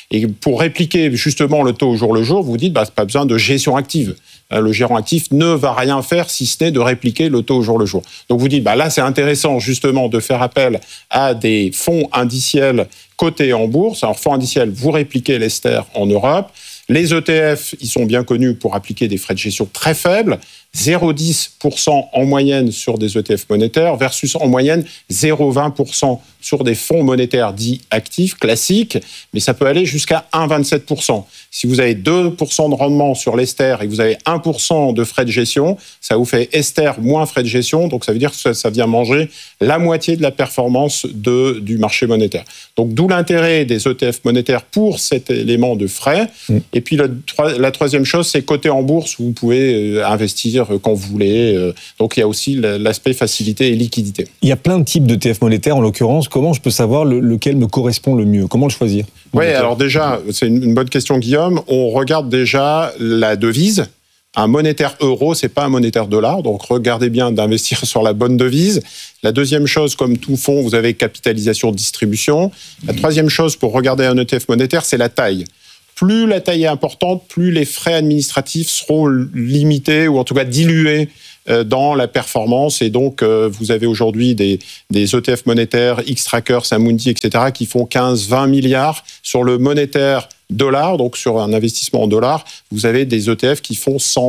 Et pour répliquer justement le taux au jour le jour, vous dites, c'est pas besoin de gestion active. Le gérant actif ne va rien faire si ce n'est de répliquer le taux au jour le jour. Donc vous dites, là c'est intéressant justement de faire appel à des fonds indiciels cotés en bourse. Alors fonds indiciels, vous répliquez l'ester en Europe. Les ETF, ils sont bien connus pour appliquer des frais de gestion très faibles, 0,10% en moyenne sur des ETF monétaires versus en moyenne 0,20% sur des fonds monétaires dits actifs, classiques, mais ça peut aller jusqu'à 1,27%. Si vous avez 2% de rendement sur l'ester et que vous avez 1% de frais de gestion, ça vous fait ester moins frais de gestion, donc ça veut dire que ça vient manger la moitié de la performance du marché monétaire. Donc d'où l'intérêt des ETF monétaires pour cet élément de frais. Et puis la troisième chose, c'est coté en bourse, où vous pouvez investir quand vous voulez. Donc il y a aussi l'aspect facilité et liquidité. Il y a plein de types d'ETF monétaires en l'occurrence. Comment je peux savoir lequel me correspond le mieux? Comment le choisir? Oui, alors déjà, c'est une bonne question, Guillaume. On regarde déjà la devise. Un monétaire euro, c'est pas un monétaire dollar, donc regardez bien d'investir sur la bonne devise. La deuxième chose, comme tout fonds, vous avez capitalisation, distribution. La troisième chose pour regarder un ETF monétaire, c'est la taille. Plus la taille est importante, plus les frais administratifs seront limités ou en tout cas dilués dans la performance. Et donc, vous avez aujourd'hui des ETF monétaires, Xtrackers, Amundi, etc., qui font 15-20 milliards sur le monétaire dollar. Donc, sur un investissement en dollars, vous avez des ETF qui font 100